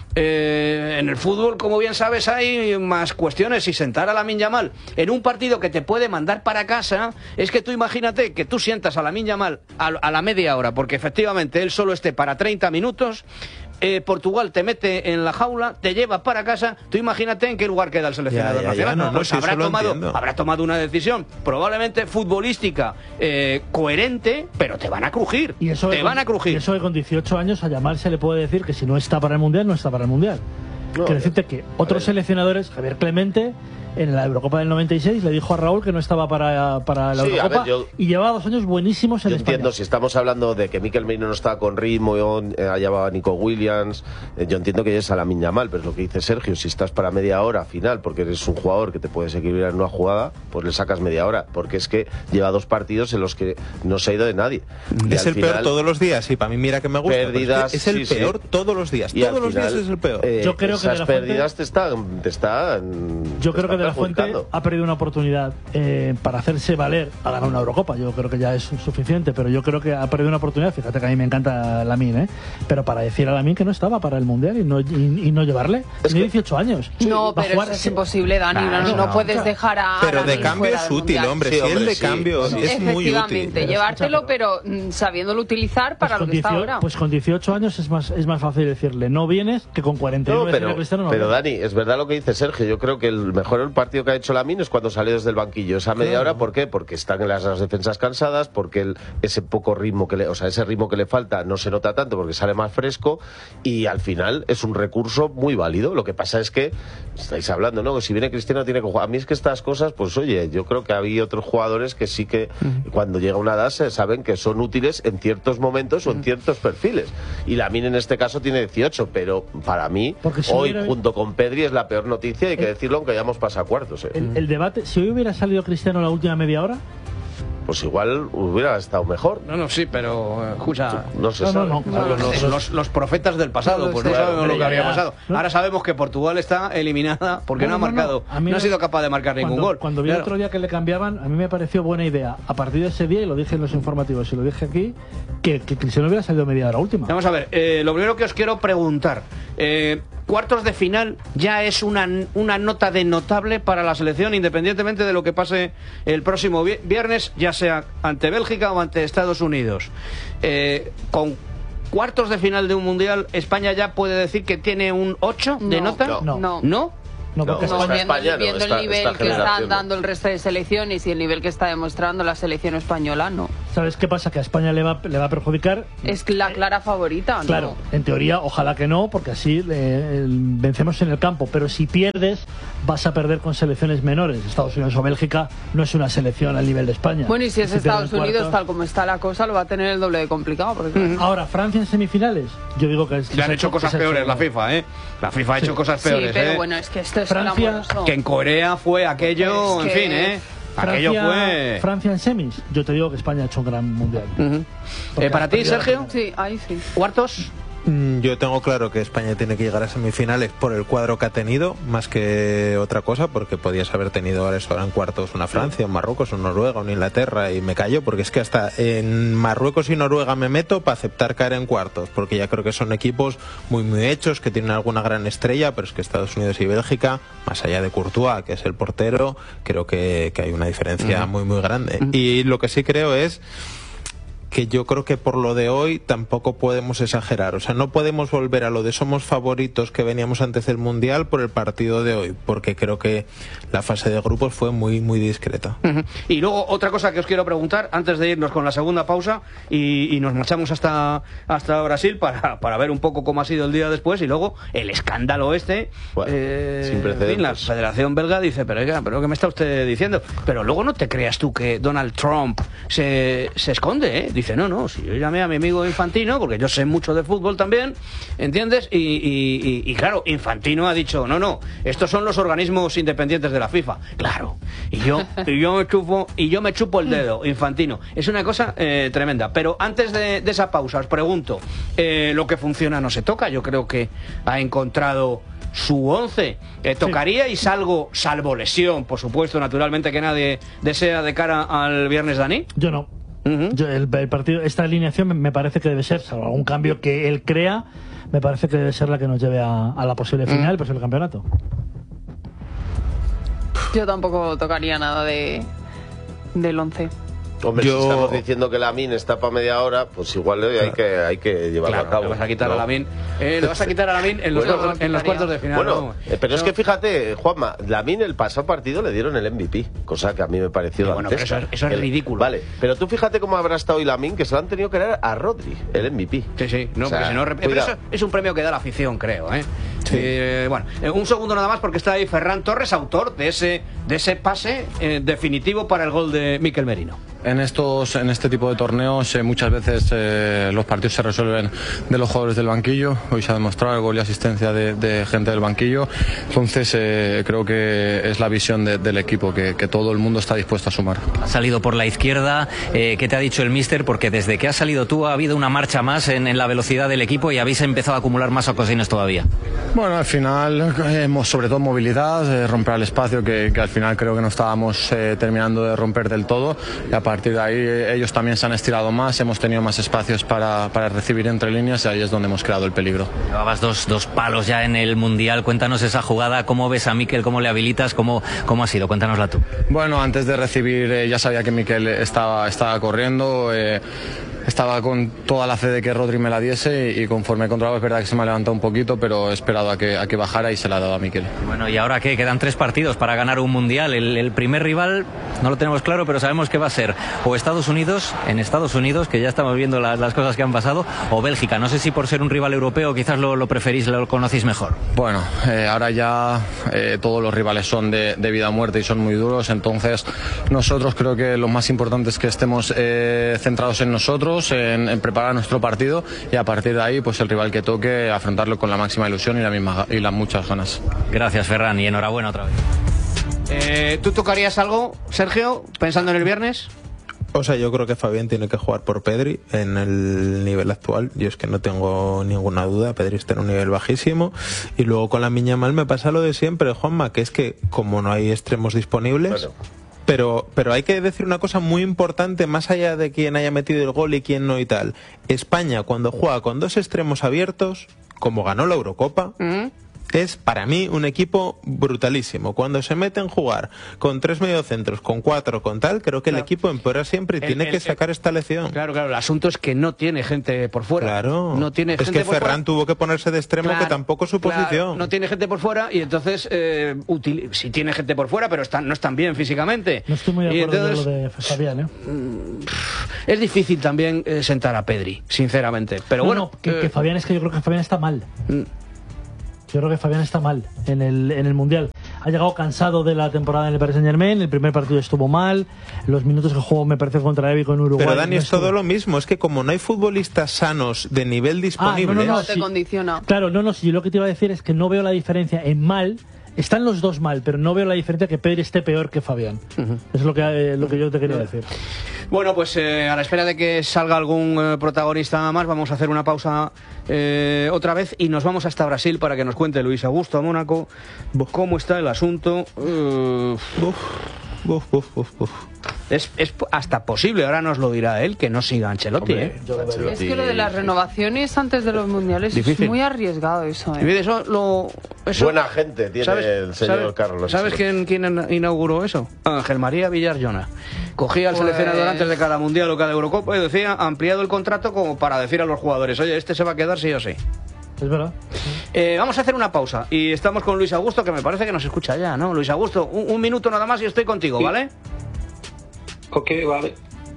Speaker 1: en el fútbol, como bien sabes, hay más cuestiones, y sentar a Lamine Yamal en un partido que te puede mandar para casa, es que tú imagínate que tú sientas a Lamine Yamal a la media hora, porque efectivamente él solo esté para 30 minutos, Portugal te mete en la jaula, te lleva para casa, tú imagínate en qué lugar queda el seleccionador nacional. Pues habrá tomado una decisión probablemente futbolística coherente, pero te van a crujir.
Speaker 2: Y eso
Speaker 1: van a crujir.
Speaker 2: Y eso que con 18 años a Yamal se le puede decir que si no está para el Mundial, no está para el Mundial. Quiero decirte que otros seleccionadores, Javier Clemente, en la Eurocopa del 96 le dijo a Raúl que no estaba para la Eurocopa, y llevaba 2 años buenísimos en España.
Speaker 4: Entiendo, si estamos hablando de que Mikel Merino no estaba con ritmo, allá va Nico Williams, yo entiendo que es a Lamine Yamal, pero es lo que dice Sergio, si estás para media hora final, porque eres un jugador que te puedes equilibrar en una jugada, pues le sacas media hora, porque es que lleva 2 partidos en los que no se ha ido de nadie.
Speaker 15: Es el peor todos los días, y para mí mira que me gusta,
Speaker 4: pérdidas,
Speaker 15: es el peor todos los días, todos los días es el peor.
Speaker 2: Yo creo que
Speaker 4: esas pérdidas te están
Speaker 2: yo creo que De La Fuente ha perdido una oportunidad para hacerse valer a ganar una Eurocopa. Yo creo que ya es suficiente, pero yo creo que ha perdido una oportunidad. Fíjate que a mí me encanta Lamine, pero para decir a Lamine que no estaba para el Mundial y no llevarle. Tiene 18 años.
Speaker 3: No, pero eso es imposible, Dani. No puedes dejar a
Speaker 15: Pero de cambio es útil, hombre. Si el de cambio es muy útil.
Speaker 3: Efectivamente, llevártelo, pero sabiéndolo utilizar para lo que está ahora.
Speaker 2: Pues con 18 años es más fácil decirle no vienes que con 41 decirle Cristiano no.
Speaker 4: Pero Dani, es verdad lo que dice Sergio. Yo creo que el mejor partido que ha hecho Lamine es cuando salió desde el banquillo. Esa media hora, ¿por qué? Porque están las defensas cansadas, porque ese poco ritmo ese ritmo que le falta no se nota tanto porque sale más fresco, y al final es un recurso muy válido. Lo que pasa es que estáis hablando, ¿no? Que si viene Cristiano tiene que jugar. A mí es que estas cosas, pues oye, yo creo que había otros jugadores que sí que cuando llega una edad saben que son útiles en ciertos momentos o en ciertos perfiles. Y Lamine en este caso tiene 18, pero para mí hoy junto con Pedri es la peor noticia, hay que decirlo, aunque hayamos pasado cuartos.
Speaker 2: El debate, si hoy hubiera salido Cristiano la última media hora,
Speaker 4: pues igual hubiera estado mejor.
Speaker 1: Sí, pero escucha,
Speaker 4: no se sabe.
Speaker 1: Los profetas del pasado, pues no sabemos lo que habría pasado. Ahora sabemos que Portugal está eliminada porque no ha marcado, no ha sido capaz de marcar ningún gol.
Speaker 2: Cuando vi el otro día que le cambiaban, a mí me pareció buena idea, a partir de ese día, y lo dije en los informativos y lo dije aquí, que Cristiano hubiera salido media hora última.
Speaker 1: Vamos a ver, lo primero que os quiero preguntar, cuartos de final ya es una nota de notable para la selección, independientemente de lo que pase el próximo viernes, ya sea ante Bélgica o ante Estados Unidos. Con cuartos de final de un mundial, ¿España ya puede decir que tiene un 8 de nota?
Speaker 3: No.
Speaker 2: Porque
Speaker 3: viendo el nivel que están dando el resto de selecciones y el nivel que está demostrando la selección española, no.
Speaker 2: ¿Sabes qué pasa? Que a España le va a perjudicar.
Speaker 3: Es la clara favorita, ¿no?
Speaker 2: Claro, en teoría, ojalá que no, porque así vencemos en el campo. Pero si pierdes, vas a perder con selecciones menores. Estados Unidos o Bélgica no es una selección al nivel de España.
Speaker 3: Bueno, y si es Estados Unidos,
Speaker 2: cuartos,
Speaker 3: tal como está la cosa, lo va a tener el doble de complicado. Porque...
Speaker 2: Ahora, Francia en semifinales, yo digo que
Speaker 1: le han hecho cosas peores la FIFA, ¿eh? La FIFA ha hecho cosas peores,
Speaker 3: sí, pero bueno, es que esto es
Speaker 2: Francia,
Speaker 1: que en Corea fue aquello,
Speaker 3: pues
Speaker 1: en fin, ¿eh? Aquello fue...
Speaker 2: Francia en semis, yo te digo que España ha hecho un gran mundial.
Speaker 1: ¿Para ti, Sergio?
Speaker 3: Sí, ahí sí.
Speaker 1: ¿Cuartos?
Speaker 15: Yo tengo claro que España tiene que llegar a semifinales por el cuadro que ha tenido, más que otra cosa, porque podías haber tenido ahora en cuartos una Francia, un Marruecos, un Noruega, un Inglaterra, y me callo, porque es que hasta en Marruecos y Noruega me meto para aceptar caer en cuartos, porque ya creo que son equipos muy muy hechos, que tienen alguna gran estrella, pero es que Estados Unidos y Bélgica, más allá de Courtois, que es el portero, creo que hay una diferencia muy muy grande. Y lo que sí creo es que yo creo que por lo de hoy tampoco podemos exagerar, o sea, no podemos volver a lo de somos favoritos que veníamos antes del Mundial por el partido de hoy, porque creo que la fase de grupos fue muy muy discreta.
Speaker 1: Y luego otra cosa que os quiero preguntar antes de irnos con la segunda pausa y nos marchamos hasta Brasil para ver un poco cómo ha sido el día después, y luego el escándalo sin precedentes. En fin, la Federación Belga dice, pero ¿qué me está usted diciendo? Pero luego no te creas tú que Donald Trump se esconde, ¿eh? Dice, no, si yo llamé a mi amigo Infantino, porque yo sé mucho de fútbol también, ¿entiendes? Y claro, Infantino ha dicho, no, estos son los organismos independientes de la FIFA. Claro, y yo me chupo el dedo, Infantino. Es una cosa tremenda. Pero antes de esa pausa, os pregunto, lo que funciona no se toca. Yo creo que ha encontrado su 11. Tocaría y salvo lesión, por supuesto, naturalmente, que nadie desea de cara al viernes, Dani.
Speaker 2: Yo no. Yo, el partido, esta alineación me parece que debe ser, salvo algún cambio que él crea, me parece que debe ser la que nos lleve a la posible final, pues el campeonato.
Speaker 3: Yo tampoco tocaría nada del 11.
Speaker 4: Hombre, si estamos diciendo que Lamine está para media hora, pues igual hay que llevarlo a cabo.
Speaker 1: Le vas a quitar a Lamine. Le vas a quitar a Lamine en los cuartos de final.
Speaker 4: Bueno, pero es que fíjate, Juanma, Lamine el pasado partido le dieron el MVP, cosa que a mí me pareció dantesca.
Speaker 1: Pero eso es ridículo.
Speaker 4: Vale, pero tú fíjate cómo habrá estado hoy Lamine, que se lo han tenido que dar a Rodri, el MVP.
Speaker 1: Sí, no, porque si no... Pero eso es un premio que da la afición, creo, ¿eh? Sí. Bueno, un segundo nada más, porque está ahí Ferran Torres, autor de ese pase definitivo para el gol de Mikel Merino.
Speaker 17: En este tipo de torneos muchas veces los partidos se resuelven de los jugadores del banquillo. Hoy se ha demostrado el gol y asistencia de gente del banquillo. Entonces creo que es la visión del equipo, que todo el mundo está dispuesto a sumar.
Speaker 5: Ha salido por la izquierda. ¿Qué te ha dicho el míster? Porque desde que has salido tú ha habido una marcha más en la velocidad del equipo y habéis empezado a acumular más ocasiones todavía.
Speaker 17: Bueno, al final hemos sobre todo movilidad, romper el espacio que al final creo que no estábamos terminando de romper del todo, y a partir de ahí ellos también se han estirado más, hemos tenido más espacios para recibir entre líneas, y ahí es donde hemos creado el peligro.
Speaker 5: Llevabas dos palos ya en el Mundial, cuéntanos esa jugada, cómo ves a Mikel, cómo le habilitas, cómo ha sido, cuéntanosla tú.
Speaker 17: Bueno, antes de recibir ya sabía que Mikel estaba corriendo, estaba con toda la fe de que Rodri me la diese, y conforme he controlado es verdad que se me ha levantado un poquito, pero he esperado a que bajara y se la ha dado a Mikel.
Speaker 5: Bueno, ¿y ahora qué? Quedan 3 partidos para ganar un Mundial. El primer rival no lo tenemos claro, pero sabemos que va a ser o Estados Unidos, que ya estamos viendo las cosas que han pasado, o Bélgica. No sé si por ser un rival europeo quizás lo preferís, lo conocéis mejor.
Speaker 17: Bueno, ahora ya todos los rivales son de vida o muerte y son muy duros, entonces nosotros creo que lo más importante es que estemos centrados en nosotros, en preparar nuestro partido, y a partir de ahí pues el rival que toque afrontarlo con la máxima ilusión y las muchas ganas.
Speaker 5: Gracias, Ferran, y enhorabuena otra vez.
Speaker 1: ¿Tú tocarías algo, Sergio, pensando en el viernes?
Speaker 15: O sea, yo creo que Fabián tiene que jugar por Pedri en el nivel actual. Yo es que no tengo ninguna duda. Pedri está en un nivel bajísimo. Y luego con Lamine Yamal me pasa lo de siempre, Juanma, que es que como no hay extremos disponibles... Claro. Pero hay que decir una cosa muy importante, más allá de quién haya metido el gol y quién no y tal. España, cuando juega con 2 extremos abiertos, como ganó la Eurocopa, es para mí un equipo brutalísimo. Cuando se meten a jugar con 3 mediocentros, con 4, con tal, creo que el equipo empeora siempre y tiene que sacar esta lección.
Speaker 1: Claro, el asunto es que no tiene gente por fuera.
Speaker 15: Claro,
Speaker 1: no tiene
Speaker 15: es
Speaker 1: gente
Speaker 15: que
Speaker 1: por
Speaker 15: Ferran tuvo que ponerse de extremo, que tampoco es su posición.
Speaker 1: No tiene gente por fuera y entonces sí tiene gente por fuera, pero no están bien físicamente.
Speaker 2: No estoy muy de acuerdo con lo de Fabián, ¿eh?
Speaker 1: Es difícil también sentar a Pedri, sinceramente. Pero bueno,
Speaker 2: que Fabián, es que yo creo que Fabián está mal. Yo creo que Fabián está mal en el Mundial. Ha llegado cansado de la temporada en el Paris Saint-Germain. El primer partido estuvo mal. Los minutos que jugó, me parece, contra Évico en Uruguay.
Speaker 15: Pero Dani, es todo lo mismo. Es que como no hay futbolistas sanos de nivel disponible...
Speaker 3: No te condiciona.
Speaker 2: Claro, sí, lo que te iba a decir es que no veo la diferencia en mal. Están los dos mal, pero no veo la diferencia que Pedri esté peor que Fabián. Es lo que yo te quería decir.
Speaker 1: Bueno, pues a la espera de que salga algún protagonista más, vamos a hacer una pausa otra vez y nos vamos hasta Brasil para que nos cuente Luis Augusto a Mónaco cómo está el asunto. Es hasta posible, ahora nos lo dirá él, que no siga Ancelotti.
Speaker 3: Es que lo de las renovaciones antes de los mundiales
Speaker 1: difícil.
Speaker 3: Es muy arriesgado eso.
Speaker 4: Buena gente tiene el señor Carlos.
Speaker 1: ¿Sabes quién inauguró eso? Ángel María Villar-Jona. Cogía al seleccionador antes de cada mundial o cada Eurocopa y decía, ampliado el contrato como para decir a los jugadores, oye, este se va a quedar sí o sí.
Speaker 2: Es verdad.
Speaker 1: Vamos a hacer una pausa y estamos con Luis Augusto, que me parece que nos escucha ya, ¿no? Luis Augusto, un minuto nada más y estoy contigo, sí. ¿Vale?
Speaker 8: Ok, vale.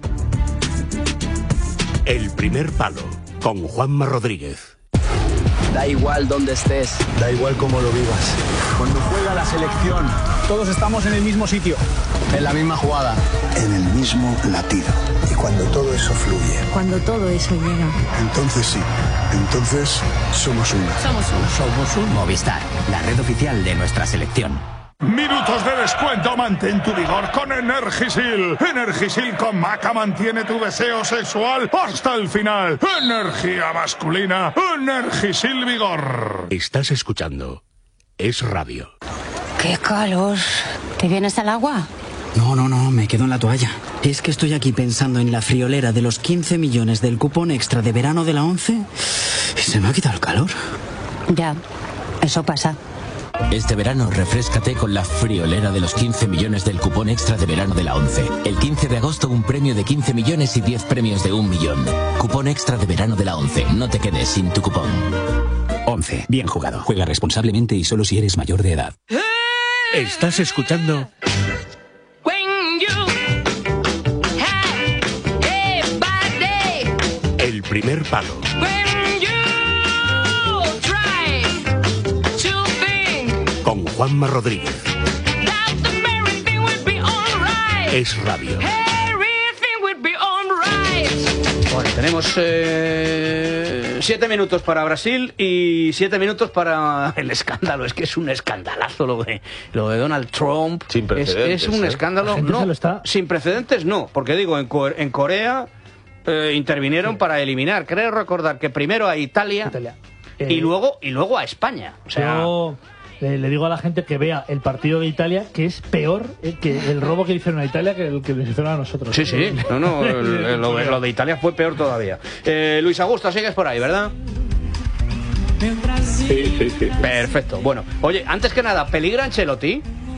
Speaker 6: El primer palo, con Juanma Rodríguez.
Speaker 7: Da igual donde estés.
Speaker 9: Da igual cómo lo vivas.
Speaker 7: Cuando juega la selección,
Speaker 8: Todos estamos en el mismo sitio.
Speaker 7: en la misma jugada.
Speaker 9: En el mismo latido. Y cuando todo eso fluye,
Speaker 10: Cuando todo eso llega.
Speaker 9: entonces sí. Entonces somos una.
Speaker 11: Somos un Movistar, la red oficial de nuestra selección.
Speaker 18: Minutos de descuento, mantén tu vigor con Energisil. Energisil con Maca mantiene tu deseo sexual hasta el final. Energía masculina, Energisil Vigor.
Speaker 6: Estás escuchando Es Radio.
Speaker 10: ¡Qué calor! ¿Te vienes al agua?
Speaker 19: No, me quedo en la toalla. Es que estoy aquí pensando en la friolera de los 15 millones del cupón extra de verano de la 11 y se me ha quitado el calor.
Speaker 10: Ya, eso pasa.
Speaker 20: Este verano refréscate con la friolera de los 15 millones del cupón extra de verano de la 11. El 15 de agosto un premio de 15 millones y 10 premios de 1 millón. Cupón extra de verano de la 11. No te quedes sin tu cupón.
Speaker 11: 11. Bien jugado. Juega responsablemente y solo si eres mayor de edad.
Speaker 6: Estás escuchando El primer palo. Con Juanma Rodríguez. Es Radio.
Speaker 1: Bueno, tenemos 7 minutos para Brasil y 7 minutos para el escándalo. Es que es un escandalazo lo de Donald Trump.
Speaker 4: Sin precedentes,
Speaker 1: es un escándalo. No, sin precedentes no, porque digo, en Corea intervinieron para eliminar. Creo recordar que primero a Italia. Y luego a España. O sea,
Speaker 2: yo le digo a la gente que vea el partido de Italia, que es peor que el robo que le hicieron a Italia que el que le hicieron a nosotros.
Speaker 1: Sí. Lo de Italia fue peor todavía. Luis Augusto, sigues por ahí, ¿verdad?
Speaker 8: Sí.
Speaker 1: Perfecto. Bueno, oye, antes que nada, ¿peligra Ancelotti?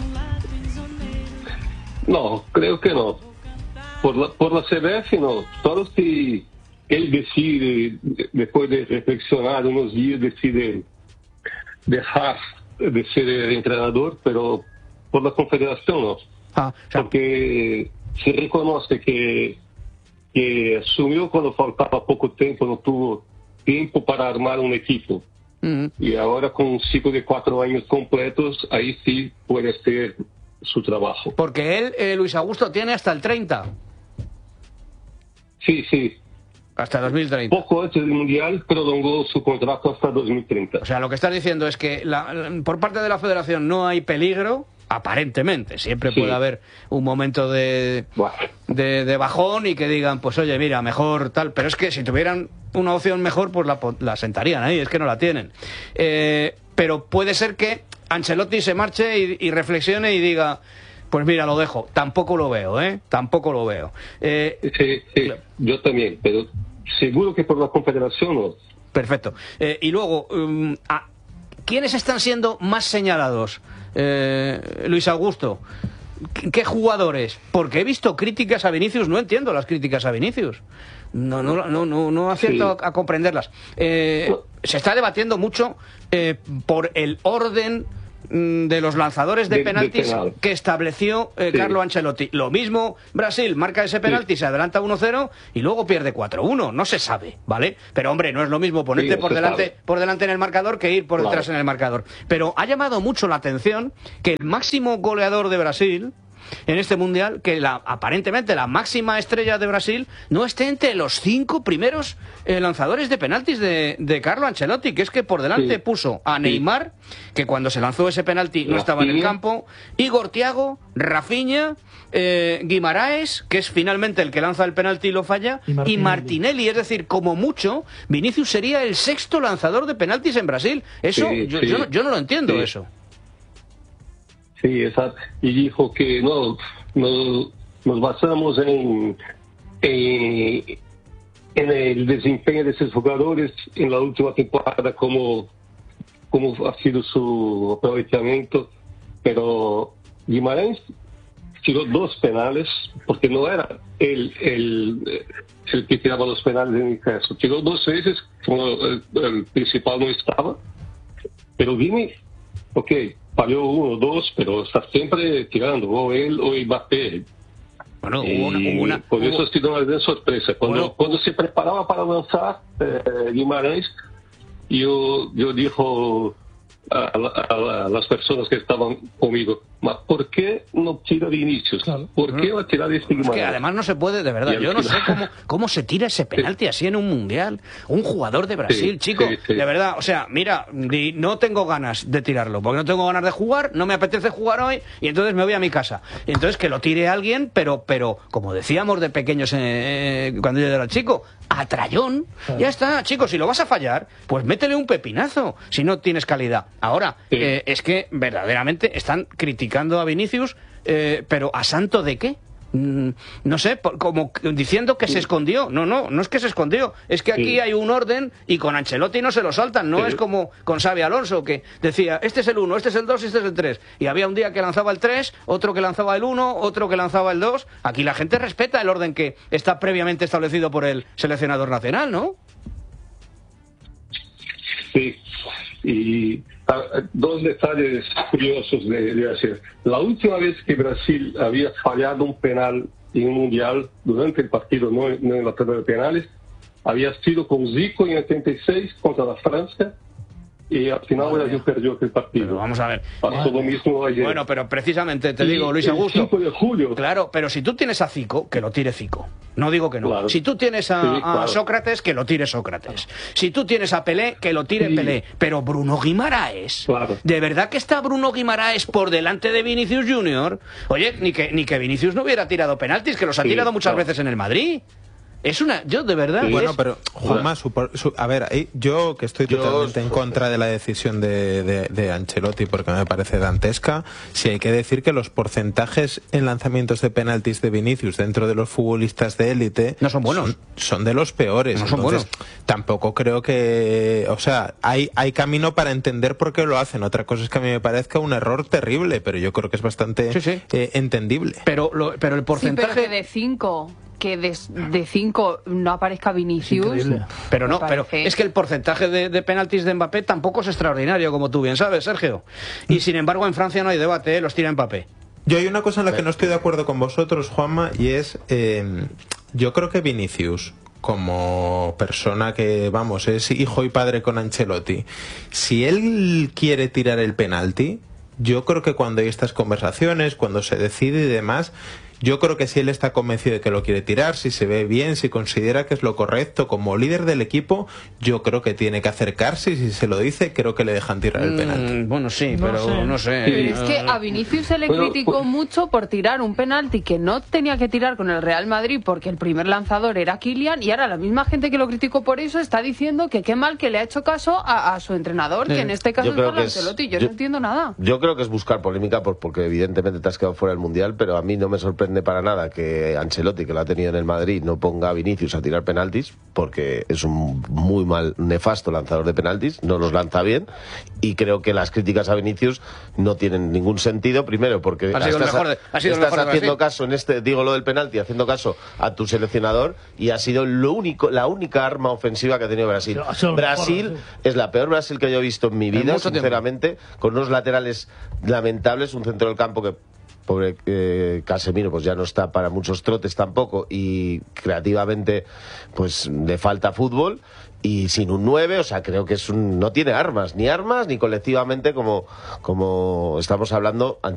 Speaker 8: No, creo que no. Por la CBF no. Solo si él decide, después de reflexionar unos días, decide dejar de ser el entrenador, pero por la Confederación no. Porque se reconoce que asumió cuando faltaba poco tiempo, no tuvo tiempo para armar un equipo. Y ahora con un ciclo de 4 años completos, ahí sí puede ser su trabajo.
Speaker 1: Porque él, Luis Augusto, tiene hasta el 30.
Speaker 8: Sí.
Speaker 1: Hasta 2030.
Speaker 8: Poco antes del Mundial prolongó su contrato hasta 2030.
Speaker 1: O sea, lo que estás diciendo es que por parte de la Federación no hay peligro, aparentemente. Siempre puede haber un momento de bajón y que digan, pues oye, mira, mejor tal. Pero es que si tuvieran una opción mejor, pues la sentarían ahí. Es que no la tienen. Pero puede ser que Ancelotti se marche y reflexione y diga, pues mira, lo dejo. Tampoco lo veo, Tampoco lo veo.
Speaker 8: Sí, yo también, pero seguro que por la Confederación no.
Speaker 1: Perfecto. Y luego, ¿quiénes están siendo más señalados? Luis Augusto, ¿qué jugadores? Porque he visto críticas a Vinicius, no entiendo las críticas a Vinicius. No acierto a comprenderlas. Se está debatiendo mucho por el orden de los lanzadores de penaltis que estableció Carlo Ancelotti. Lo mismo, Brasil marca ese penalti, se adelanta 1-0 y luego pierde 4-1. No se sabe, ¿vale? Pero hombre, no es lo mismo ponerte por delante en el marcador que ir por detrás en el marcador. Pero ha llamado mucho la atención que el máximo goleador de Brasil en este mundial, que aparentemente la máxima estrella de Brasil no esté entre los 5 primeros lanzadores de penaltis de Carlo Ancelotti, que es que por delante puso a Neymar, que cuando se lanzó ese penalti no estaba en el campo, Igor Thiago, Rafinha, Guimaraes, que es finalmente el que lanza el penalti y lo falla, y Martinelli. Es decir, como mucho, Vinicius sería el 6º lanzador de penaltis en Brasil. Eso yo no lo entiendo, eso.
Speaker 8: Sí, exacto. Y dijo que nos basamos en el desempeño de esos jugadores en la última temporada, como ha sido su aprovechamiento. Pero Guimarães tiró 2 penales, porque no era el que tiraba los penales en el caso. Tiró 2 veces, como el principal no estaba. Pero Vini, falló 1 o 2, pero está siempre tirando, o él o Mbappé.
Speaker 1: Bueno,
Speaker 8: por eso ha sido una gran sorpresa. Cuando se preparaba para lanzar Guimarães, yo dijo a las personas que estaban conmigo, ¿por qué no tira Vinicius? ¿Por qué va a tirar este Guimarães?
Speaker 1: Es que además no se puede, de verdad, yo no sé cómo se tira ese penalti así en un mundial. Un jugador de Brasil, chico, de verdad, o sea, mira, no tengo ganas de tirarlo, porque no tengo ganas de jugar, no me apetece jugar hoy, y entonces me voy a mi casa. Entonces que lo tire alguien, pero como decíamos de pequeños cuando yo era chico, a trayón, ya está, chicos, si lo vas a fallar, pues métele un pepinazo, si no tienes calidad. Ahora, es que verdaderamente están criticando a Vinicius, pero ¿a santo de qué? No sé, como diciendo que se escondió. No es que se escondió, es que aquí hay un orden y con Ancelotti no se lo saltan. No es como con Xabi Alonso, que decía, este es el 1, este es el 2 y este es el 3. Y había un día que lanzaba el 3, otro que lanzaba el 1, otro que lanzaba el 2. Aquí la gente respeta el orden que está previamente establecido por el seleccionador nacional, ¿no?
Speaker 8: Sí, y 2 detalles curiosos de hacer. La última vez que Brasil había fallado un penal en un mundial durante el partido, no en la tabla de penales, había sido con Zico en 86 contra la Francia, y al final Brasil perdió aquel partido.
Speaker 1: Pero vamos a ver.
Speaker 8: Pasó lo mismo ayer.
Speaker 1: Bueno, pero precisamente te digo, Luis Augusto.
Speaker 8: El 5 de julio.
Speaker 1: Claro, pero si tú tienes a Zico, que lo tire Zico. No digo que no.
Speaker 8: Claro.
Speaker 1: Si tú tienes a Sócrates, que lo tire Sócrates. Si tú tienes a Pelé, que lo tire Pelé. Pero Bruno Guimaraes, ¿de verdad que está Bruno Guimaraes por delante de Vinicius Junior? Oye, ni que Vinicius no hubiera tirado penaltis, que los ha tirado muchas veces en el Madrid. Yo de verdad...
Speaker 15: Bueno, pero Juanma, a ver, yo que estoy totalmente en contra de la decisión de Ancelotti, porque me parece dantesca, sí hay que decir que los porcentajes en lanzamientos de penaltis de Vinicius dentro de los futbolistas de élite
Speaker 1: no son buenos,
Speaker 15: son de los peores.
Speaker 1: No son buenos.
Speaker 15: Tampoco creo que... O sea, hay camino para entender por qué lo hacen. Otra cosa es que a mí me parezca un error terrible, pero yo creo que es bastante entendible.
Speaker 1: Pero el porcentaje...
Speaker 3: Sí, pero que de 5... que de 5 no aparezca Vinicius.
Speaker 1: Pero es que el porcentaje de penaltis de Mbappé tampoco es extraordinario, como tú bien sabes, Sergio. Y sin embargo en Francia no hay debate, los tira Mbappé.
Speaker 15: Yo hay una cosa en la que no estoy de acuerdo con vosotros, Juanma, y es yo creo que Vinicius, como persona que, vamos, es hijo y padre con Ancelotti, si él quiere tirar el penalti, yo creo que cuando hay estas conversaciones, cuando se decide y demás, yo creo que si él está convencido de que lo quiere tirar, si se ve bien, si considera que es lo correcto, como líder del equipo, yo creo que tiene que acercarse, y si se lo dice, creo que le dejan tirar el penalti.
Speaker 1: Bueno, sí, pero no sé.
Speaker 3: Pero es que a Vinicius se le criticó mucho por tirar un penalti que no tenía que tirar con el Real Madrid, porque el primer lanzador era Kylian, y ahora la misma gente que lo criticó por eso está diciendo que qué mal que le ha hecho caso a su entrenador, que en este caso es Carlo Ancelotti. Yo no entiendo nada.
Speaker 4: Yo creo que es buscar polémica, porque evidentemente te has quedado fuera del Mundial, pero a mí no me sorprende sorprende para nada que Ancelotti, que lo ha tenido en el Madrid, no ponga a Vinicius a tirar penaltis, porque es un muy mal, nefasto lanzador de penaltis, no los lanza bien, y creo que las críticas a Vinicius no tienen ningún sentido, primero porque estás haciendo caso en digo lo del penalti, haciendo caso a tu seleccionador, y ha sido la única arma ofensiva que ha tenido Brasil. Brasil es la peor Brasil que yo he visto en mi vida, sinceramente, con unos laterales lamentables, un centro del campo que pobre Casemiro pues ya no está para muchos trotes tampoco, y creativamente pues le falta fútbol, y sin un 9, o sea, creo que no tiene armas ni colectivamente como estamos hablando.